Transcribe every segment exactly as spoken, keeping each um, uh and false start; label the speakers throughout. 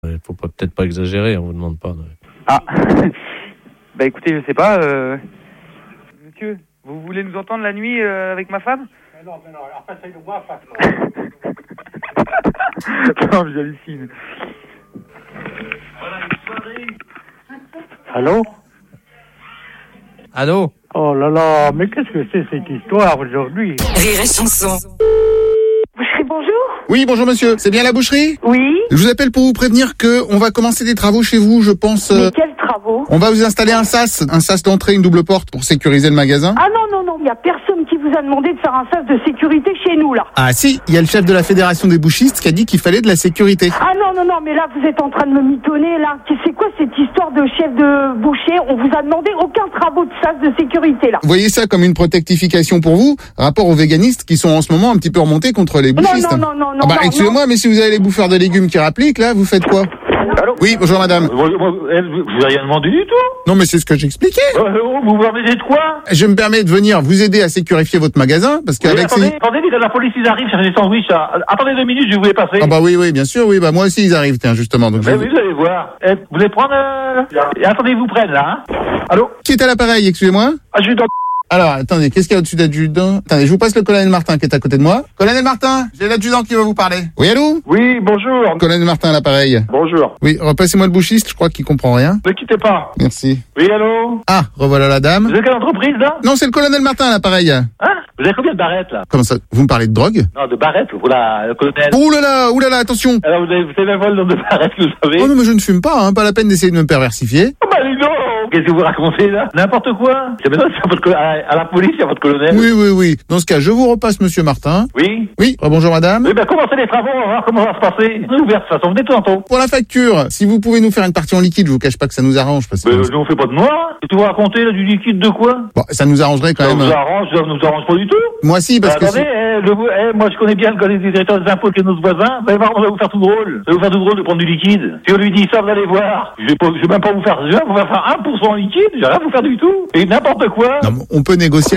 Speaker 1: Il faut pas, peut-être pas exagérer, on vous demande pas. De...
Speaker 2: Ah, bah écoutez, je sais pas. Euh... Monsieur, vous voulez nous entendre la nuit euh, avec ma femme?
Speaker 3: Mais non, mais non, alors passez-le moi, face.
Speaker 2: Non, j'hallucine.
Speaker 3: Allô?
Speaker 1: Allô?
Speaker 3: Oh là là, mais qu'est-ce que c'est cette histoire aujourd'hui?
Speaker 4: Rire et chanson.
Speaker 5: Boucherie, bonjour.
Speaker 6: Oui, bonjour monsieur. C'est bien la boucherie?
Speaker 5: Oui.
Speaker 6: Je vous appelle pour vous prévenir que on va commencer des travaux chez vous, je pense.
Speaker 5: Mais
Speaker 6: euh,
Speaker 5: quels travaux?
Speaker 6: On va vous installer un sas, un sas d'entrée, une double porte pour sécuriser le magasin.
Speaker 5: Ah non, non, non, il n'y a personne qui vous a demandé de faire un sas de sécurité chez nous, là.
Speaker 6: Ah si, il y a le chef de la fédération des bouchistes qui a dit qu'il fallait de la sécurité.
Speaker 5: Ah non, non, non, mais là, vous êtes en train de me mitonner, là. C'est quoi cette histoire de chef de boucher? On vous a demandé aucun travaux de sas de sécurité, là.
Speaker 6: Vous voyez ça comme une protectification pour vous, rapport aux véganistes qui sont en ce moment un petit peu remontés contre les bouchistes.
Speaker 5: Non, non, non, non,
Speaker 6: Ah bah
Speaker 5: non,
Speaker 6: excusez-moi, mais si vous avez les bouffeurs de légumes qui rappliquent, là, vous faites quoi?
Speaker 7: Allô?
Speaker 6: Oui, bonjour madame.
Speaker 7: Vous n'avez rien demandé du tout?
Speaker 6: Non mais c'est ce que j'expliquais.
Speaker 7: Euh, vous vous permettez de quoi?
Speaker 6: Je me permets de venir vous aider à sécurifier votre magasin, parce
Speaker 7: Oui,
Speaker 6: qu'avec
Speaker 7: attendez,
Speaker 6: ces...
Speaker 7: attendez, la police, ils arrivent chercher des sandwichs. Là. Attendez deux minutes, je vais vous les passer.
Speaker 6: Ah bah oui, oui, bien sûr, oui, bah moi aussi ils arrivent, tiens, justement. Donc
Speaker 7: Mais
Speaker 6: je...
Speaker 7: oui, vous allez voir. Eh, vous voulez prendre... Euh... Et attendez, ils vous prennent, là. Hein. Allô?
Speaker 6: Qui est à l'appareil, excusez-moi?
Speaker 7: Ah, je suis dans...
Speaker 6: Alors, attendez, qu'est-ce qu'il y a au-dessus d'adjudant? Attendez, je vous passe le colonel Martin qui est à côté de moi. Colonel Martin, j'ai l'adjudant qui va vous parler. Oui, allô?
Speaker 7: Oui, bonjour.
Speaker 6: Colonel Martin à l'appareil.
Speaker 7: Bonjour.
Speaker 6: Oui, repassez-moi le bouchiste, je crois qu'il comprend rien.
Speaker 7: Ne quittez pas.
Speaker 6: Merci.
Speaker 7: Oui, allô?
Speaker 6: Ah, revoilà la
Speaker 7: Vous
Speaker 6: dame.
Speaker 7: êtes quelle entreprise, là?
Speaker 6: Non, c'est le colonel Martin à l'appareil.
Speaker 7: Hein? Vous avez combien de barrettes, là?
Speaker 6: Comment ça? Vous me parlez de drogue?
Speaker 7: Non, de barrettes, voilà, le colonel.
Speaker 6: Ouh là là, ouh là là, attention.
Speaker 7: Alors, vous avez, vous savez même pas le nombre de barrettes que vous avez?
Speaker 6: Oh non, mais je ne fume pas, hein, pas la peine d'essayer de me perversifier.
Speaker 7: Oh, bah, dis donc! Qu'est-ce que vous racontez, là? N'importe quoi. C'est maintenant, c'est à, votre, à, à la police, il y a votre colonel.
Speaker 6: Oui, oui, oui. Dans ce cas, je vous repasse monsieur Martin.
Speaker 7: Oui?
Speaker 6: Oui, bonjour madame.
Speaker 7: Oui, ben, commencez les travaux, on va voir comment ça va se passer. On est ouvert, de toute façon, venez tantôt.
Speaker 6: Pour la facture, si vous pouvez nous faire une partie en liquide, je vous cache pas que ça nous arrange, parce que...
Speaker 7: Mais nous, on fait pas de noir. Et tu vas raconter, là, du liquide de quoi?
Speaker 6: Bon, ça nous arrangerait quand
Speaker 7: Ça
Speaker 6: même.
Speaker 7: nous arrange, ça nous arrange pas du tout.
Speaker 6: Moi si, parce
Speaker 7: Bah,
Speaker 6: que...
Speaker 7: attendez, eh, le, eh, moi, je connais bien le collègue des directeurs des impôts qui est notre voisin. Vous allez voir, on va vous faire tout drôle. Ça va vous faire tout drôle de prendre du liquide. Si on lui dit ça, vous allez voir. Je vais pas, je vais même pas vous faire, je vais vous faire un pour cent en liquide. Je vais rien vous faire du tout. Et n'importe quoi.
Speaker 6: Non, mais on peut négocier.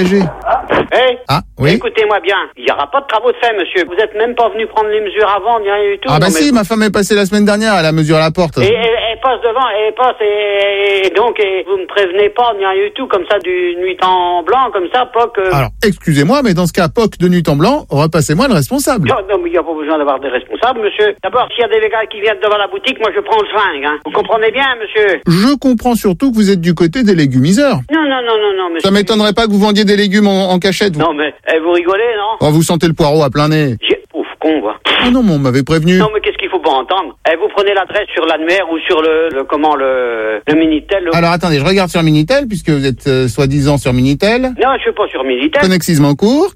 Speaker 8: Hey,
Speaker 6: Ah, oui.
Speaker 8: écoutez-moi bien, il n'y aura pas de travaux de fait, monsieur. Vous êtes même pas venu prendre les mesures avant, ni rien du tout.
Speaker 6: Ah bah
Speaker 8: Non, mais-
Speaker 6: si, ma femme est passée la semaine dernière, elle a mesuré la porte.
Speaker 8: Et elle, elle passe devant, elle passe, et, et donc et vous me prévenez pas, ni rien du tout, comme ça, du nuit en blanc, comme ça, pas que...
Speaker 6: Alors, excusez-moi, mais dans ce cas, P O C de nuit en blanc, repassez-moi le responsable.
Speaker 8: Non, non, mais il n'y a pas besoin d'avoir des responsables, monsieur. D'abord, s'il y a des gars qui viennent devant la boutique, moi je prends le flingue, hein. Vous comprenez bien, monsieur?
Speaker 6: Je comprends surtout que vous êtes du côté des légumiseurs.
Speaker 8: Non, non, non, non, non, monsieur.
Speaker 6: Ça m'étonnerait pas que vous vendiez des légumes en, en cachette. Vous.
Speaker 8: Non, mais eh, vous rigolez, non?
Speaker 6: Oh, vous sentez le poireau à plein nez.
Speaker 8: J'ai... Ouf, con, va.
Speaker 6: Ah non, mais on m'avait prévenu.
Speaker 8: Non, mais qu'est-ce qu'il faut pas entendre? Eh, vous prenez l'adresse sur l'annuaire ou sur le, le comment, le, le Minitel. Le...
Speaker 6: Alors attendez, je regarde sur Minitel, puisque vous êtes euh, soi-disant sur Minitel.
Speaker 8: Non, je suis pas sur Minitel.
Speaker 6: Connexisme en cours.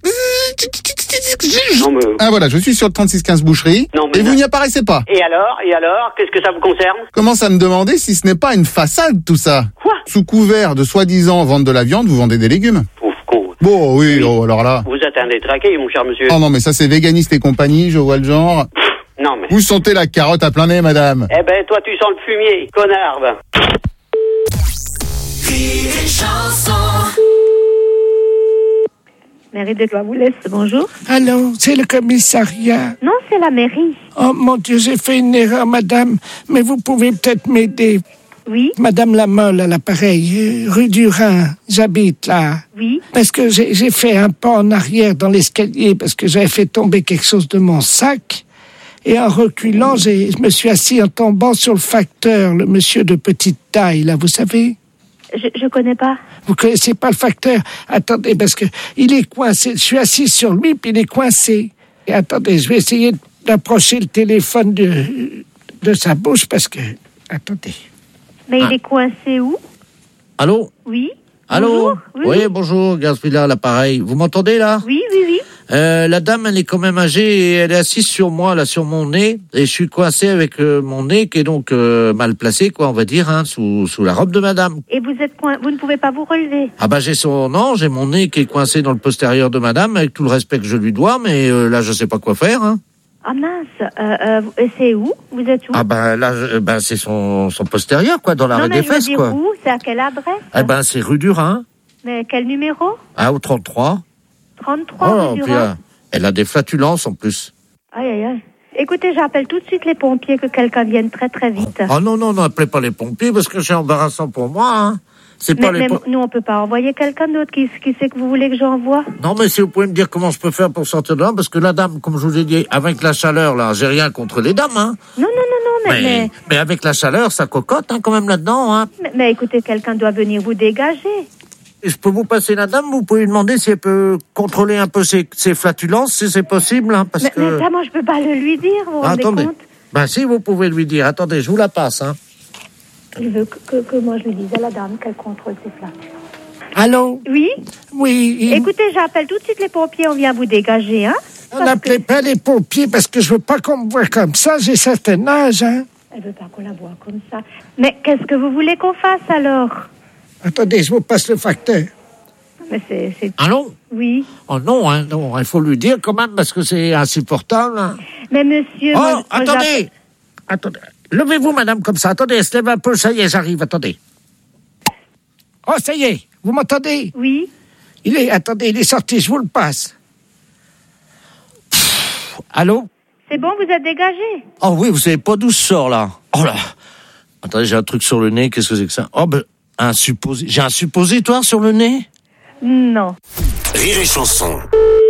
Speaker 8: Non, mais...
Speaker 6: Ah voilà, je suis sur le trente-six quinze boucherie.
Speaker 8: Non, mais
Speaker 6: et vous
Speaker 8: non.
Speaker 6: n'y apparaissez pas.
Speaker 8: Et alors? Et alors? Qu'est-ce que ça vous concerne?
Speaker 6: Commence à me demander si ce n'est pas une façade tout ça.
Speaker 8: Quoi?
Speaker 6: Sous couvert de soi-disant vente de la viande, vous vendez des légumes.
Speaker 8: Ouf, con.
Speaker 6: Bon, oui, oh, alors là.
Speaker 8: Vous êtes un détraqué, mon cher monsieur.
Speaker 6: Oh non, mais ça c'est véganiste et compagnie, je vois le genre.
Speaker 8: Non, mais...
Speaker 6: Vous sentez la carotte à plein nez, madame.
Speaker 8: Eh ben, toi, tu sens le fumier, connard, va.
Speaker 9: Mairie de Clavoulès, bonjour.
Speaker 3: Allô, c'est le commissariat.
Speaker 9: Non, c'est la mairie.
Speaker 3: Oh mon Dieu, j'ai fait une erreur, madame. Mais vous pouvez peut-être m'aider.
Speaker 9: Oui,
Speaker 3: Madame Lamolle à l'appareil, euh, rue du Rhin, j'habite là.
Speaker 9: oui.
Speaker 3: Parce que j'ai, j'ai fait un pas en arrière dans l'escalier parce que j'avais fait tomber quelque chose de mon sac. Et en reculant, j'ai, je me suis assis en tombant sur le facteur, le monsieur de petite taille, là, vous savez?
Speaker 9: Je, je connais pas.
Speaker 3: Vous connaissez pas le facteur? Attendez, parce que il est coincé. Je suis assis sur lui, puis il est coincé. Et attendez, je vais essayer d'approcher le téléphone de, de sa bouche parce que... Attendez.
Speaker 9: Mais
Speaker 1: Ah.
Speaker 9: il est coincé où?
Speaker 1: Allô?
Speaker 9: Oui.
Speaker 1: Allô?
Speaker 9: Bonjour. Oui,
Speaker 1: Oui,
Speaker 9: oui.
Speaker 1: bonjour, Gaspilla, l'appareil. Vous m'entendez, là?
Speaker 9: Oui, oui, oui.
Speaker 1: Euh, la dame, elle est quand même âgée et elle est assise sur moi, là, sur mon nez. Et je suis coincé avec euh, mon nez qui est donc euh, mal placé, quoi, on va dire, hein, sous, sous la robe de madame.
Speaker 9: Et vous êtes coin... vous ne pouvez pas vous relever.
Speaker 1: Ah bah j'ai son... Non, j'ai mon nez qui est coincé dans le postérieur de madame, avec tout le respect que je lui dois, mais euh, là, je sais pas quoi faire, hein.
Speaker 9: Ah mince. Euh, euh, et c'est où? Vous êtes où?
Speaker 1: Ah bah là, je- ben, c'est son, son postérieur, quoi, dans
Speaker 9: non,
Speaker 1: l'arrêt
Speaker 9: mais
Speaker 1: des
Speaker 9: je veux
Speaker 1: fesses,
Speaker 9: dire
Speaker 1: quoi.
Speaker 9: où? C'est à quelle adresse?
Speaker 1: Eh ben, c'est rue du Rhin,
Speaker 9: Mais quel numéro?
Speaker 1: hein, au trente-trois.
Speaker 9: trente-trois
Speaker 1: Oh,
Speaker 9: rue du
Speaker 1: puis,
Speaker 9: Rhin.
Speaker 1: euh, elle a des flatulences, en plus.
Speaker 9: Aïe, aïe, aïe. Écoutez, j'appelle tout de suite les pompiers, que quelqu'un vienne très très vite.
Speaker 1: Oh non, non, n'appelez pas les pompiers parce que c'est embarrassant pour moi. Hein. C'est pas
Speaker 9: Mais,
Speaker 1: les
Speaker 9: mais
Speaker 1: po-
Speaker 9: nous, on peut pas envoyer quelqu'un d'autre. Qui, qui c'est que vous voulez que j'envoie?
Speaker 1: Non, mais si vous pouvez me dire comment je peux faire pour sortir de là, parce que la dame, comme je vous ai dit, avec la chaleur, là, j'ai rien contre les dames, hein.
Speaker 9: Non, non, non, non, mais...
Speaker 1: Mais,
Speaker 9: mais...
Speaker 1: mais avec la chaleur, ça cocotte, hein, quand même, là-dedans, hein.
Speaker 9: Mais, mais écoutez, quelqu'un doit venir vous dégager.
Speaker 1: Et je peux vous passer la dame, vous pouvez lui demander si elle peut contrôler un peu ses, ses flatulences, si c'est possible, hein, parce
Speaker 9: Mais,
Speaker 1: que...
Speaker 9: mais ça, moi, je peux pas le lui dire, vous vous
Speaker 1: Ah,
Speaker 9: rendez
Speaker 1: attendez.
Speaker 9: compte?
Speaker 1: Ben si, vous pouvez lui dire. Attendez, je vous la passe, hein.
Speaker 9: Il veut que, que, que moi, je lui dise à la dame qu'elle contrôle ses flatulences.
Speaker 3: Allô?
Speaker 9: Oui?
Speaker 3: Oui, il-
Speaker 9: Écoutez, j'appelle tout de suite les pompiers, on vient vous dégager, hein?
Speaker 3: on n'appelait pas les pompiers parce que je veux pas qu'on me voie comme ça, j'ai certain âge, hein.
Speaker 9: Elle veut pas qu'on la voie comme ça. Mais qu'est-ce que vous voulez qu'on fasse, alors?
Speaker 3: Attendez, je vous passe le facteur.
Speaker 9: Mais c'est... c'est...
Speaker 1: Allô?
Speaker 9: Oui.
Speaker 1: Oh non, hein, non, il faut lui dire quand même, parce que c'est insupportable, hein.
Speaker 9: Mais monsieur...
Speaker 1: Oh,
Speaker 9: moi- moi,
Speaker 1: attendez!
Speaker 9: j'appelle-
Speaker 1: Attendez. Levez-vous, madame, comme ça. Attendez, elle se lève un peu, ça y est, j'arrive, attendez.
Speaker 3: Oh, ça y est, vous m'entendez?
Speaker 9: Oui?
Speaker 3: Il est, attendez, il est sorti, je vous le passe. Pff, allô?
Speaker 9: C'est bon, vous êtes dégagé?
Speaker 1: Oh oui, vous savez pas d'où je sors, là. Oh là. Attendez, j'ai un truc sur le nez, qu'est-ce que c'est que ça? Oh, ben, un supposé... J'ai un suppositoire sur le nez?
Speaker 9: Non.
Speaker 4: Rire et chanson.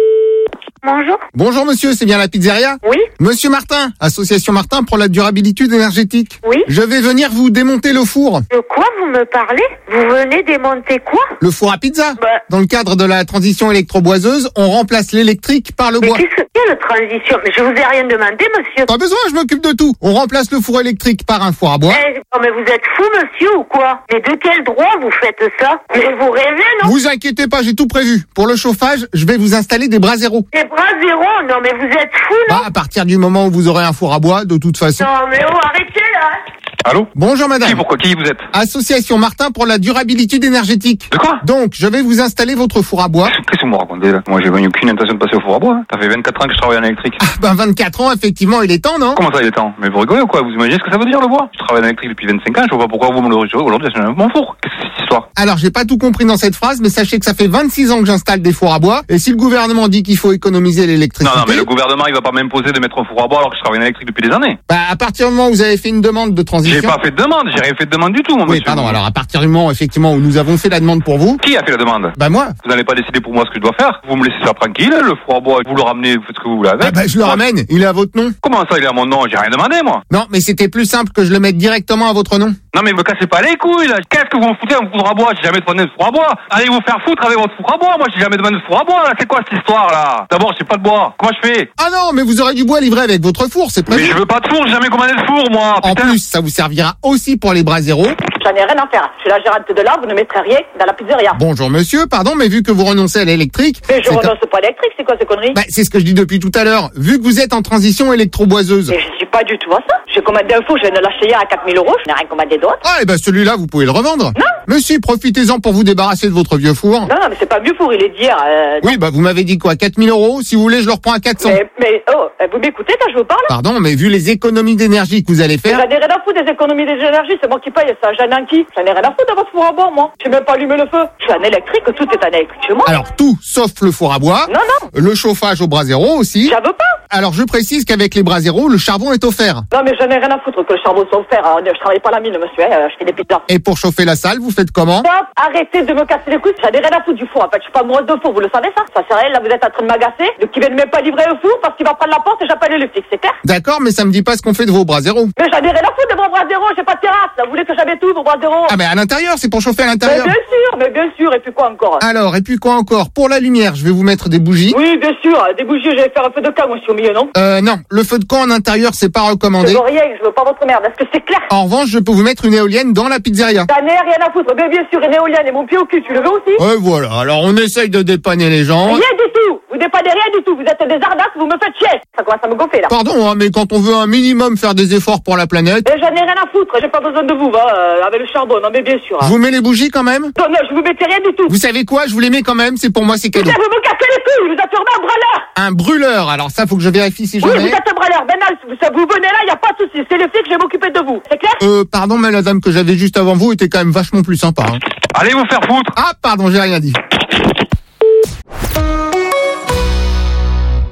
Speaker 5: Bonjour.
Speaker 6: Bonjour monsieur, c'est bien la pizzeria?
Speaker 5: Oui.
Speaker 6: Monsieur Martin, association Martin pour la durabilité énergétique.
Speaker 5: Oui.
Speaker 6: Je vais venir vous démonter le four.
Speaker 5: De quoi vous me parlez? Vous venez démonter quoi?
Speaker 6: Le four à pizza.
Speaker 5: Bah.
Speaker 6: Dans le cadre de la transition électroboiseuse, on remplace l'électrique par le
Speaker 5: Mais
Speaker 6: bois.
Speaker 5: qu'est-ce que c'est, la transition? Mais je vous ai rien demandé, monsieur.
Speaker 6: Pas besoin, je m'occupe de tout. On remplace le four électrique par un four à bois.
Speaker 5: Eh, oh, mais vous êtes fou, monsieur, ou quoi? Mais de quel droit vous faites ça? Mais vous rêvez, non?
Speaker 6: Vous inquiétez pas, j'ai tout prévu. Pour le chauffage, je vais vous installer des braseros.
Speaker 5: Des bras zéro? Non, mais vous êtes fou, non?
Speaker 6: Bah, à partir du moment où vous aurez un four à bois, de toute façon.
Speaker 5: Non, mais oh, arrêtez, là.
Speaker 7: Allô?
Speaker 6: Bonjour madame.
Speaker 7: Qui, pourquoi, qui vous êtes?
Speaker 6: Association Martin pour la durabilité énergétique.
Speaker 7: De quoi?
Speaker 6: Donc, je vais vous installer votre four à bois.
Speaker 7: Qu'est-ce que vous me racontez, là? Moi, j'ai eu aucune intention de passer au four à bois, hein. Ça fait vingt-quatre ans que je travaille en électrique.
Speaker 6: Ah, ben, vingt-quatre ans, effectivement, il est temps, non?
Speaker 7: Comment ça, il est temps? Mais vous rigolez ou quoi? Vous imaginez ce que ça veut dire, le bois? Je travaille en électrique depuis vingt-cinq ans, je vois pas pourquoi vous me le retirez aujourd'hui, c'est mon four. Qu'est-ce que c'est cette histoire?
Speaker 6: Alors, j'ai pas tout compris dans cette phrase, mais sachez que ça fait vingt-six ans que j'installe des fours à bois. Et si le gouvernement dit qu'il faut économiser l'électricité...
Speaker 7: Non, non, mais le gouvernement, il va pas m'imposer de mettre un four à bois alors que je travaille en électrique depuis des années.
Speaker 6: Bah, à partir du moment où vous avez fait une demande de transition...
Speaker 7: J'ai pas fait de demande, j'ai rien fait de demande du tout, mon
Speaker 6: Oui,
Speaker 7: monsieur.
Speaker 6: pardon, alors à partir du moment, effectivement, où nous avons fait la demande pour vous...
Speaker 7: Qui a fait la demande?
Speaker 6: Bah, moi.
Speaker 7: Vous n'allez pas décider pour moi ce que je dois faire. Vous me laissez faire tranquille, le four à bois, vous le ramenez, vous faites ce que vous voulez avec.
Speaker 6: Ah bah, je le
Speaker 7: Moi,
Speaker 6: ramène, il est à votre nom.
Speaker 7: Comment ça, il est à mon nom? J'ai rien demandé, moi.
Speaker 6: Non, mais c'était plus simple que je le mette directement à votre nom.
Speaker 7: Non, mais me cassez pas les couilles, là. Qu'est-ce que vous me foutez à me four à bois? J'ai jamais demandé de four à bois. Allez vous faire foutre avec votre four à bois. Moi, j'ai jamais demandé de four à bois, là. C'est quoi cette histoire, là? D'abord, j'ai pas de bois. Comment je fais?
Speaker 6: Ah non, mais vous aurez du bois livré avec votre four, c'est
Speaker 7: Mais
Speaker 6: prévu.
Speaker 7: je veux pas de four, j'ai jamais commandé de four, moi.
Speaker 6: En
Speaker 7: Putain.
Speaker 6: plus, ça vous servira aussi pour les braseros.
Speaker 5: J'en ai rien à faire. Je suis la gérante de là, vous ne mettrez rien dans la pizzeria.
Speaker 6: Bonjour monsieur, pardon, mais vu que vous renoncez à l'électrique...
Speaker 5: Mais je
Speaker 6: c'est
Speaker 5: renonce pas à l'électrique, c'est quoi ces conneries?
Speaker 6: Bah, c'est ce que je dis depuis tout à l'heure. Vu que vous êtes en transition électroboiseuse...
Speaker 5: Mais je dis pas du tout à ça. J'ai commandé un four, je viens de l'acheter hier à quatre mille euros, je n'ai rien commandé d'autre.
Speaker 6: Ah, et bah celui-là, vous pouvez le revendre.
Speaker 5: Non.
Speaker 6: Monsieur, profitez-en pour vous débarrasser de votre vieux four.
Speaker 5: Non, non, mais c'est pas mieux four, il est d'hier. Euh...
Speaker 6: Oui, bah vous m'avez dit quoi, quatre mille euros? Si vous voulez, je le reprends à quatre cents.
Speaker 5: Mais, mais, oh, vous m'écoutez quand je vous parle?
Speaker 6: Pardon, mais vu les économies d'énergie que vous allez
Speaker 5: Mais
Speaker 6: faire...
Speaker 5: j'en ai rien à foutre des économies d'énergie, c'est moi qui paye ça. J'en ai un qui? J'en ai rien à foutre de votre four à bois, moi. J'ai même pas allumé le feu. Je suis en électrique, tout est en électrique chez moi.
Speaker 6: Alors tout, sauf le four à bois.
Speaker 5: Non, non.
Speaker 6: Le chauffage au brasero aussi.
Speaker 5: J'en veux pas.
Speaker 6: Alors je précise qu'avec les braseros, le charbon est offert.
Speaker 5: Non, mais j'en ai rien à foutre que le charbon soit offert. hein. Je travaille pas à la mine, monsieur, hein. Je fais des pizzas.
Speaker 6: Et pour chauffer la salle, vous faites comment?
Speaker 5: Stop, arrêtez de me casser les couilles. J'en ai rien à foutre du four. En fait, je suis pas amoureuse de four, vous le savez ça? Ça sert à rien, là, vous êtes en train de m'agacer. Donc, il vient même pas livrer le four parce qu'il va prendre la porte et j'appelle le flic, c'est clair?
Speaker 6: D'accord, mais ça me dit pas ce qu'on fait de vos braseros.
Speaker 5: Mais j'en ai rien à foutre de vos bras zéro, j'ai pas de terrasse. Là. Vous voulez que j'avais tout, vos bras zéro?
Speaker 6: Ah mais à l'intérieur, c'est pour chauffer à
Speaker 5: Mais
Speaker 6: l'intérieur.
Speaker 5: bien sûr, mais bien sûr, et puis quoi encore?
Speaker 6: Alors, et puis quoi encore? Pour la lumière, je vais vous mettre des bougies.
Speaker 5: Oui, bien sûr, des bougies, j'allais faire un feu de camp, moi, je suis au milieu, non?
Speaker 6: Euh, non, le feu de camp en intérieur, c'est pas
Speaker 5: Je
Speaker 6: recommandé.
Speaker 5: veux rien, je veux pas votre merde, est-ce que c'est clair?
Speaker 6: En revanche, je peux vous mettre une éolienne dans la pizzeria.
Speaker 5: J'en ai rien à foutre, mais bien sûr, une éolienne et mon pied au cul, tu le veux aussi?
Speaker 6: Ouais, voilà. Alors, on essaye de dépanner les gens.
Speaker 5: Rien du tout! Vous dépannez rien du tout, vous êtes des arnaques, vous me faites chier! Ça commence à me gonfler, là.
Speaker 6: Pardon, hein, mais quand on veut un minimum faire des efforts pour la planète,
Speaker 5: Mais j'en ai rien à foutre, j'ai pas besoin de vous, va, euh, avec le charbon, non mais bien sûr.
Speaker 6: je
Speaker 5: hein.
Speaker 6: vous mets les bougies quand même.
Speaker 5: Non, non, je vous mettais rien du tout.
Speaker 6: Vous savez quoi? Je vous les mets quand même. C'est pour moi, c'est cadeau.
Speaker 5: Putain, vous me cassez les couilles, vous êtes sûrement un brûleur!
Speaker 6: Un brûleur. Alors ça, faut que je vérifie si j'en
Speaker 5: Oui, vous
Speaker 6: ai.
Speaker 5: êtes un brûleur, ben là, vous, vous venez là, y a pas de souci, c'est le flic, je vais m'occuper de vous, c'est clair?
Speaker 6: Euh, pardon, mais la dame que j'avais juste avant vous était quand même vachement plus sympa. Hein.
Speaker 7: Allez vous faire foutre.
Speaker 6: Ah, pardon, j'ai rien dit.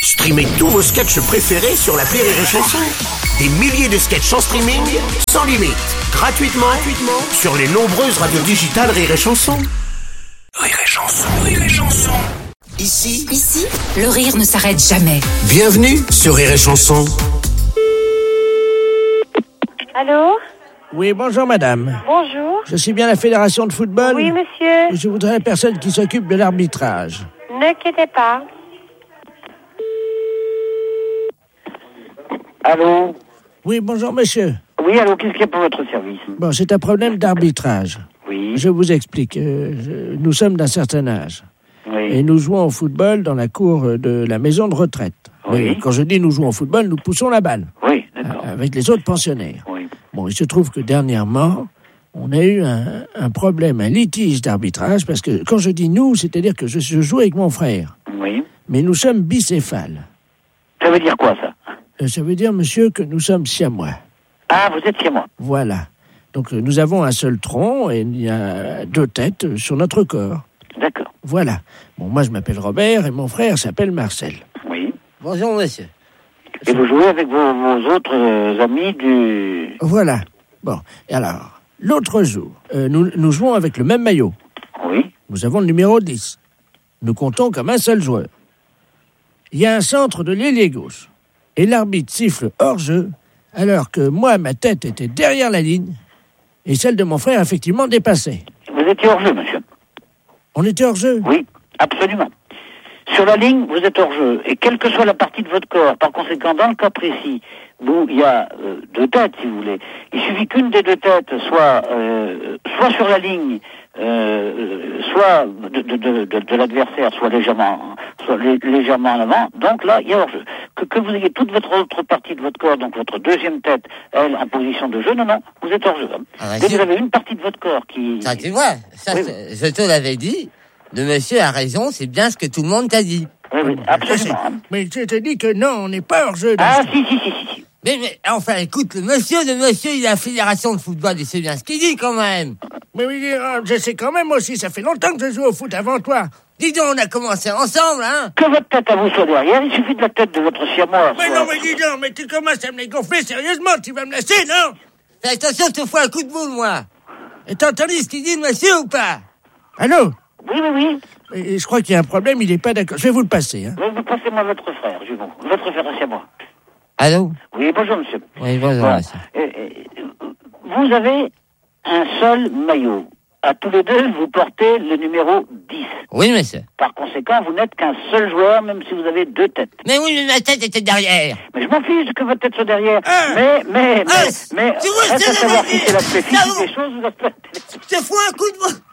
Speaker 4: Streamez tous vos sketchs préférés sur l'appli Rire et Chanson. Des milliers de sketchs en streaming, sans limite, gratuitement, gratuitement sur les nombreuses radios digitales Rire et Chanson. Rire et Chanson, Rire et Chanson. Ici,
Speaker 10: Ici, le rire ne s'arrête jamais.
Speaker 4: Bienvenue sur Rire et Chanson.
Speaker 9: Allô?
Speaker 3: Oui, bonjour madame.
Speaker 9: Bonjour.
Speaker 3: Je suis bien la fédération de football.
Speaker 9: Oui, monsieur.
Speaker 3: Je voudrais la personne qui s'occupe de l'arbitrage.
Speaker 9: Ne quittez pas.
Speaker 11: Allô?
Speaker 3: Oui, bonjour monsieur.
Speaker 11: Oui, allô, qu'est-ce qu'il y a pour votre service?
Speaker 3: Bon, c'est un problème d'arbitrage.
Speaker 11: Oui.
Speaker 3: Je vous explique. Euh, je- nous sommes d'un certain âge.
Speaker 11: Oui.
Speaker 3: Et nous jouons au football dans la cour de la maison de retraite.
Speaker 11: Oui.
Speaker 3: Mais quand je dis nous jouons au football, nous poussons la balle.
Speaker 11: Oui, d'accord.
Speaker 3: euh, Avec les autres pensionnaires.
Speaker 11: Oui.
Speaker 3: Bon, il se trouve que dernièrement, on a eu un, un problème, un litige d'arbitrage, parce que quand je dis nous, c'est-à-dire que je, je joue avec mon frère.
Speaker 11: Oui.
Speaker 3: Mais nous sommes bicéphales.
Speaker 11: Ça veut dire quoi, ça?
Speaker 3: Euh, Ça veut dire, monsieur, que nous sommes siamois.
Speaker 11: Ah, vous êtes chez moi.
Speaker 3: Voilà. Donc euh, nous avons un seul tronc et il y a deux têtes euh, sur notre corps.
Speaker 11: D'accord.
Speaker 3: Voilà. Bon, moi je m'appelle Robert et mon frère s'appelle Marcel.
Speaker 11: Oui.
Speaker 1: Bonjour, monsieur.
Speaker 11: Et vous jouez avec vos, vos autres euh, amis du...
Speaker 3: Voilà. Bon, et alors, l'autre jour, euh, nous, nous jouons avec le même maillot.
Speaker 11: Oui.
Speaker 3: Nous avons le numéro dix. Nous comptons comme un seul joueur. Il y a un centre de l'ailier gauche. Et l'arbitre siffle hors-jeu, alors que moi, ma tête était derrière la ligne, et celle de mon frère, effectivement, dépassait.
Speaker 11: Vous étiez hors-jeu, monsieur?
Speaker 3: On était hors-jeu?
Speaker 11: Oui, absolument. Sur la ligne, vous êtes hors-jeu. Et quelle que soit la partie de votre corps, par conséquent, dans le cas précis, où il y a euh, deux têtes, si vous voulez, il suffit qu'une des deux têtes soit euh, soit sur la ligne, euh, soit de, de, de, de, de l'adversaire, soit légèrement soit lé- légèrement en avant. Donc là, il y a hors-jeu. Que, que vous ayez toute votre autre partie de votre corps, donc votre deuxième tête, elle, en position de jeu, non, non, vous êtes hors-jeu.
Speaker 1: Ah,
Speaker 11: Dès que vous avez une partie de votre corps qui...
Speaker 1: Ça, tu vois, ça,
Speaker 11: Oui,
Speaker 1: c'est- je te l'avais dit. Le monsieur a raison, c'est bien ce que tout le monde t'a dit.
Speaker 11: Oui, oui, absolument. hein.
Speaker 3: Mais je te dis que non, on n'est pas hors-jeu. dans
Speaker 11: Ah,
Speaker 3: ce-
Speaker 11: si, si, si, si, si.
Speaker 1: Mais, mais, enfin, écoute, le monsieur, le monsieur, il a la fédération de football, il sait bien ce qu'il dit, quand même.
Speaker 3: Mais oui, euh, je sais quand même aussi, ça fait longtemps que je joue au foot avant toi.
Speaker 1: Dis donc, on a commencé ensemble, hein.
Speaker 11: Que votre tête à vous soit derrière, il suffit de la tête de votre siamois.
Speaker 3: Mais
Speaker 11: soit-
Speaker 3: non, mais dis donc, mais tu commences à me les gonfler sérieusement, tu vas me laisser, non?
Speaker 1: Fais attention, je te fous un coup de boule, moi.
Speaker 3: Et t'as entendu ce qu'il dit, le monsieur, ou pas? Allô?
Speaker 11: Oui, oui, oui.
Speaker 3: Et je crois qu'il y a un problème, il n'est pas d'accord. Je vais vous le passer, hein.
Speaker 11: Oui, vous passez-moi votre frère, jumeau. Votre frère à siamois.
Speaker 1: Allô?
Speaker 11: Oui, bonjour, monsieur.
Speaker 1: Oui, bonjour,
Speaker 11: Bon,
Speaker 1: monsieur.
Speaker 11: euh, euh, vous avez un seul maillot. À tous les deux, vous portez le numéro dix.
Speaker 1: Oui, monsieur.
Speaker 11: Par conséquent, vous n'êtes qu'un seul joueur, même si vous avez deux têtes.
Speaker 1: Mais oui, mais ma tête était derrière.
Speaker 11: Mais je m'en fiche que votre tête soit derrière.
Speaker 3: Ah.
Speaker 11: Mais, mais,
Speaker 1: Ah,
Speaker 11: mais, mais,
Speaker 1: tu vois, je
Speaker 11: reste
Speaker 1: te
Speaker 11: à savoir
Speaker 1: l'avais
Speaker 11: si c'est l'aspect
Speaker 1: dit.
Speaker 11: physique
Speaker 1: Non.
Speaker 11: des choses ou l'aspect...
Speaker 1: Je te fous un coup de boule.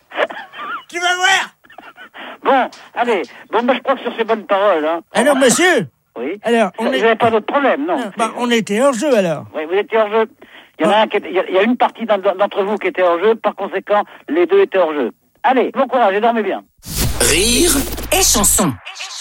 Speaker 1: Tu vas voir.
Speaker 11: Bon, allez. Bon, bah, je crois que sur ces bonnes paroles, hein.
Speaker 3: Alors, monsieur?
Speaker 11: Oui.
Speaker 3: Alors, on
Speaker 11: Vous
Speaker 3: est...
Speaker 11: n'avez pas d'autre problème, non?
Speaker 3: Non, bah, on était hors-jeu, alors.
Speaker 11: Oui, vous étiez hors jeu. Il y en a un qui était- il y a- il y a une partie d'en- d'entre vous qui était hors jeu, par conséquent, les deux étaient hors jeu. Allez, bon courage et dormez bien.
Speaker 4: Rire
Speaker 10: Et chanson.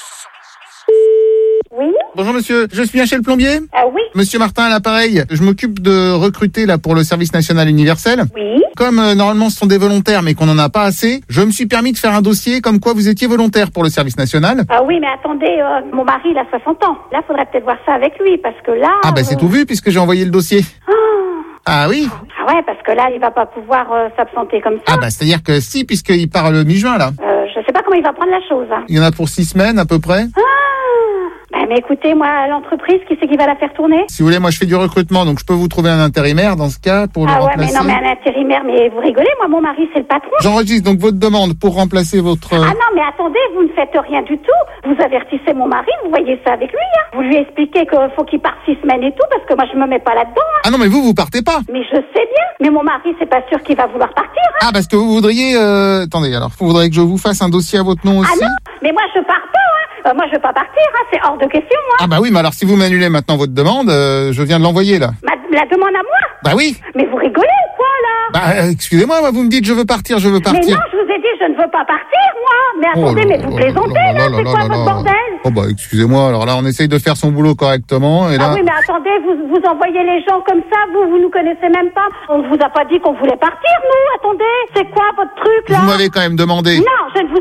Speaker 9: Oui?
Speaker 6: Bonjour monsieur, je suis bien chez le plombier?
Speaker 9: Ah oui?
Speaker 6: Monsieur Martin à l'appareil, je m'occupe de recruter là pour le service national universel.
Speaker 9: Oui?
Speaker 6: Comme euh, normalement ce sont des volontaires mais qu'on n'en a pas assez, je me suis permis de faire un dossier comme quoi vous étiez volontaire pour le service national.
Speaker 9: Ah oui, mais attendez, euh, mon mari, il a soixante ans. Là, faudrait peut-être voir ça avec lui, parce que là...
Speaker 6: Ah bah c'est
Speaker 9: euh,
Speaker 6: tout vu puisque j'ai envoyé le dossier.
Speaker 9: Ah,
Speaker 6: Ah oui?
Speaker 9: ah ouais, parce que là, il va pas pouvoir euh, s'absenter comme ça.
Speaker 6: Ah bah c'est-à-dire que si, puisqu'il part le mi-juin là.
Speaker 9: Euh, je sais pas comment il va prendre la chose. hein.
Speaker 6: Il y en a pour six semaines à peu près.
Speaker 9: Ah bah, mais écoutez, moi, l'entreprise, qui c'est qui va la faire tourner?
Speaker 6: Si vous voulez, moi je fais du recrutement, donc je peux vous trouver un intérimaire dans ce cas pour le
Speaker 9: Ah ouais, mais
Speaker 6: remplacer.
Speaker 9: non, mais un intérimaire, mais vous rigolez, moi, mon mari, c'est le patron.
Speaker 6: J'enregistre donc votre demande pour remplacer votre...
Speaker 9: Ah non, mais attendez, vous ne faites rien du tout. Vous avertissez mon mari, vous voyez ça avec lui. Hein. Vous lui expliquez qu'il faut qu'il parte six semaines et tout, parce que moi, je me mets pas là-dedans. Hein.
Speaker 6: Ah non mais vous, vous partez pas.
Speaker 9: Mais je sais bien. Mais mon mari, c'est pas sûr qu'il va vouloir partir. Hein.
Speaker 6: Ah parce que vous voudriez... Euh... Attendez, alors, vous voudriez que je vous fasse un dossier à votre nom aussi?
Speaker 9: Ah non, mais moi, je pars pas. Hein. Euh, moi, je veux pas partir. Hein. C'est hors de question, moi.
Speaker 6: Ah bah oui, mais alors si vous m'annulez maintenant votre demande, euh, je viens de l'envoyer là.
Speaker 9: Ma- la demande à moi?
Speaker 6: Bah oui.
Speaker 9: Mais vous rigolez ou quoi, là?
Speaker 6: Bah euh, excusez-moi, moi, vous me dites je veux partir, je veux
Speaker 9: Mais
Speaker 6: partir.
Speaker 9: non, je vous ai dit, je ne veux pas partir, moi. Mais
Speaker 6: Oh
Speaker 9: attendez,
Speaker 6: là
Speaker 9: mais
Speaker 6: là
Speaker 9: vous
Speaker 6: là
Speaker 9: plaisantez,
Speaker 6: là
Speaker 9: là.
Speaker 6: là
Speaker 9: C'est
Speaker 6: là
Speaker 9: quoi
Speaker 6: là
Speaker 9: votre
Speaker 6: là.
Speaker 9: bordel?
Speaker 6: Oh bah excusez-moi, alors là on essaye de faire son boulot correctement et là...
Speaker 9: Ah oui, mais attendez, vous, vous envoyez les gens comme ça, vous, vous nous connaissez même pas. On ne vous a pas dit qu'on voulait partir, nous. Attendez, c'est quoi votre truc, là?
Speaker 6: Vous m'avez quand même demandé.
Speaker 9: Non, je ne vous ai rien dit.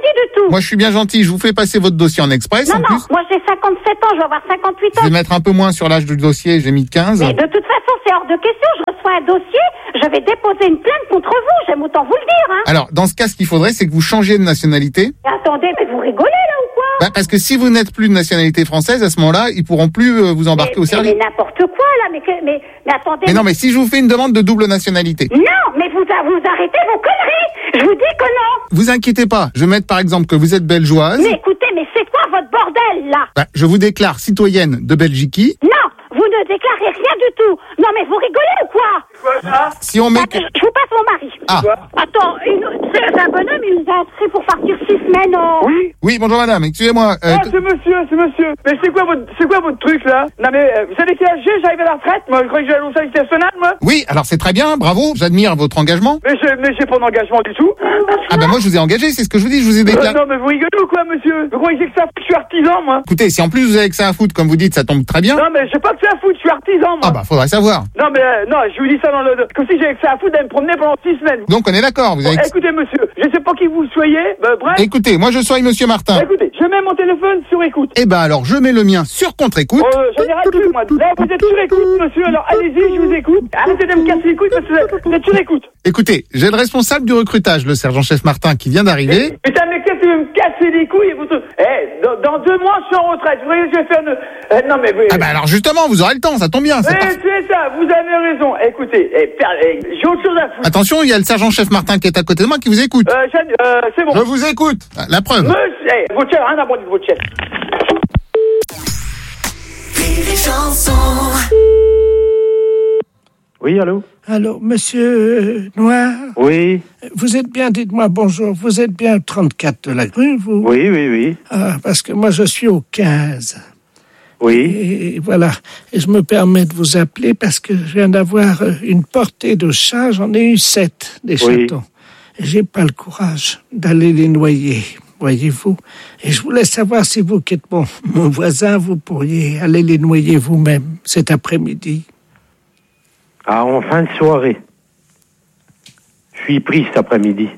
Speaker 9: du tout.
Speaker 6: Moi, je suis bien gentil. Je vous fais passer votre dossier en express.
Speaker 9: Non,
Speaker 6: en
Speaker 9: non,
Speaker 6: plus.
Speaker 9: moi j'ai cinquante-sept ans, je vais avoir cinquante-huit
Speaker 6: Je
Speaker 9: ans.
Speaker 6: vais mettre un peu moins sur l'âge du dossier. J'ai mis quinze.
Speaker 9: Mais de toute façon, c'est hors de question. Je reçois un dossier, je vais déposer une plainte contre vous. J'aime autant vous le dire, hein.
Speaker 6: Alors, dans ce cas, ce qu'il faudrait, c'est que vous changiez de nationalité.
Speaker 9: Mais attendez, mais vous rigolez là ou quoi?
Speaker 6: Bah, parce que si vous n'êtes plus de nationalité française, à ce moment-là, ils pourront plus euh, vous embarquer
Speaker 9: mais,
Speaker 6: au service.
Speaker 9: Mais, mais n'importe quoi là, mais, que, mais, mais attendez.
Speaker 6: Mais non, mais si je vous fais une demande de double nationalité.
Speaker 9: Non, mais vous, vous arrêtez vos conneries. Je vous dis que non.
Speaker 6: Vous inquiétez pas. Je vais mettre par exemple que vous êtes belgeoise.
Speaker 9: Mais écoutez, mais c'est quoi votre bordel là?
Speaker 6: Bah, je vous déclare citoyenne de Belgique.
Speaker 9: Non, vous ne déclarez rien du tout. Non, mais vous rigolez ou quoi?
Speaker 2: Quoi ça?
Speaker 6: Si on met...
Speaker 9: Attends, je vous passe mon mari.
Speaker 6: Ah.
Speaker 9: Attends, une- c'est un bonhomme, il nous a inscrit pour partir six semaines au...
Speaker 2: Oui.
Speaker 6: Oui, bonjour madame, excusez-moi. euh,
Speaker 2: Ah, c'est monsieur, c'est monsieur. Mais c'est quoi votre, c'est quoi votre truc là? Non mais, euh, vous savez quel âge j'ai? J'arrive à la retraite, moi. Je croyais que j'allais au service national, moi.
Speaker 6: Oui, alors c'est très bien, bravo, j'admire votre engagement.
Speaker 2: Mais j'ai, mais j'ai pas d'engagement du tout.
Speaker 6: Ah bah moi je vous ai engagé, c'est ce que je vous dis, je vous ai
Speaker 2: Euh,
Speaker 6: déclaré.
Speaker 2: non mais vous rigolez ou quoi, monsieur? Vous croyez que j'ai que ça à foutre? Je suis artisan, moi.
Speaker 6: Écoutez, si en plus vous avez que ça à foutre, comme vous dites, ça tombe très bien.
Speaker 2: Non mais j'ai pas que ça à foutre, je suis artisan, moi.
Speaker 6: Ah bah faudrait savoir.
Speaker 2: Non mais, euh, non, je vous dis ça dans le... Comme si j'avais que ça à foutre d'aller me promener pendant six semaines.
Speaker 6: Donc on est d'accord, vous avez...
Speaker 2: Bon, écoutez, monsieur, je sais pas qui vous soyez, bah, bref.
Speaker 6: Écoutez, moi je sois monsieur Martin.
Speaker 2: Écoutez, je mets mon téléphone sur écoute.
Speaker 6: Eh ben alors je mets le mien sur contre-écoute.
Speaker 2: Oh, j'en ai ras plus, moi. Là, vous êtes sur écoute, monsieur, alors allez-y, je vous écoute. Arrêtez de me casser les couilles parce que vous êtes sur écoute.
Speaker 6: Écoutez, j'ai le responsable du recrutage, le sergent-chef Martin, qui vient d'arriver.
Speaker 2: Putain, mais qu'est-ce que vous me casser les couilles, vous... Eh, dans, dans deux mois, je suis en retraite. Vous voyez, je vais faire une... Eh, non, mais...
Speaker 6: Ah bah alors justement, vous aurez le temps, ça tombe bien. c'est
Speaker 2: Eh,
Speaker 6: parfait.
Speaker 2: c'est ça, vous avez raison. Écoutez, eh, per- eh, j'ai autre chose à foutre.
Speaker 6: Attention, il y a le sergent-chef Martin qui est à côté de moi qui vous écoute.
Speaker 2: Euh, Jeanne, euh, c'est bon.
Speaker 6: Je vous écoute. Ah, La preuve.
Speaker 2: Monsieur, eh, votre chef, rien à voir de votre chef.
Speaker 12: Oui, allô?
Speaker 3: Allô, monsieur Noir?
Speaker 12: Oui,
Speaker 3: Vous êtes bien, dites-moi bonjour, vous êtes bien au trente-quatre de la grue, vous?
Speaker 12: oui, oui, oui.
Speaker 3: Ah, parce que moi je suis au quinze.
Speaker 12: Oui,
Speaker 3: Et voilà, et je me permets de vous appeler parce que je viens d'avoir euh, une portée de chats, j'en ai eu sept, des
Speaker 12: Oui.
Speaker 3: chatons. Et j'ai pas le courage d'aller les noyer, voyez-vous. Et je voulais savoir si vous, qui êtes mon, mon voisin, vous pourriez aller les noyer vous-même cet après-midi.
Speaker 12: ah, en fin de soirée. Je suis pris cet après-midi.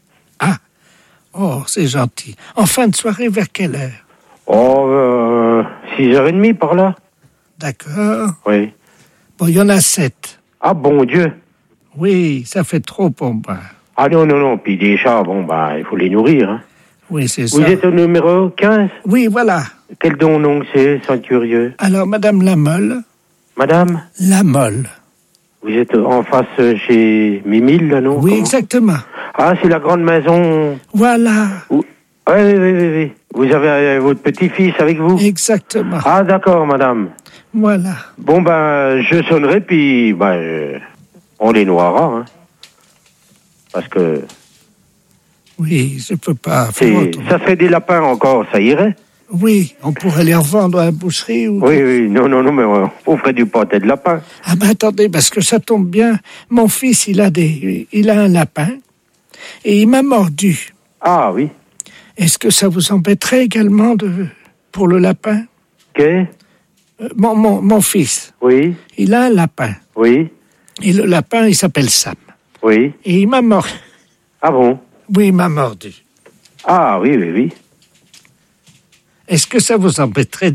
Speaker 3: Oh, c'est gentil. En fin de soirée, vers quelle heure?
Speaker 12: Oh, euh, six heures trente par là.
Speaker 3: D'accord.
Speaker 12: Oui.
Speaker 3: Bon, il y en a sept.
Speaker 12: Ah, bon Dieu.
Speaker 3: Oui, ça fait trop pour moi.
Speaker 12: Ah non, non, non, puis des chats, bon, bah, il faut les nourrir. Hein.
Speaker 3: Oui, c'est
Speaker 12: Vous
Speaker 3: ça.
Speaker 12: êtes au numéro quinze?
Speaker 3: Oui, voilà.
Speaker 12: Quel don donc c'est, sans curieux?
Speaker 3: Alors, Madame Lamolle.
Speaker 12: Madame?
Speaker 3: Lamolle.
Speaker 12: Vous êtes en face euh, chez Mimile, là, non?
Speaker 3: Oui,
Speaker 12: Comment?
Speaker 3: exactement.
Speaker 12: Ah, c'est la grande maison...
Speaker 3: Voilà.
Speaker 12: Où... Oui, oui, oui, oui, oui. Vous avez euh, votre petit-fils avec vous?
Speaker 3: Exactement.
Speaker 12: Ah, d'accord, madame.
Speaker 3: Voilà.
Speaker 12: Bon, ben, je sonnerai, puis, ben, euh, on les noiera, hein. Parce que...
Speaker 3: Oui, je peux pas
Speaker 12: c'est-
Speaker 3: faire autrement.
Speaker 12: ça serait des lapins encore, ça irait?
Speaker 3: Oui, on pourrait les revendre à la boucherie ou...
Speaker 12: Oui, oui, non, non, non, mais euh, on ferait du pâté de lapin.
Speaker 3: Ah ben attendez, parce que ça tombe bien. Mon fils, il a des, il a un lapin et il m'a mordu.
Speaker 12: Ah, oui.
Speaker 3: Est-ce que ça vous embêterait également de, pour le lapin?
Speaker 12: Qu'est?
Speaker 3: Euh, mon, mon, mon fils,
Speaker 12: Oui,
Speaker 3: il a un lapin.
Speaker 12: oui,
Speaker 3: Et le lapin, il s'appelle Sam.
Speaker 12: oui.
Speaker 3: Et il m'a mordu.
Speaker 12: Ah bon?
Speaker 3: Oui, il m'a mordu.
Speaker 12: Ah, oui, oui, oui.
Speaker 3: Est-ce que ça vous embêterait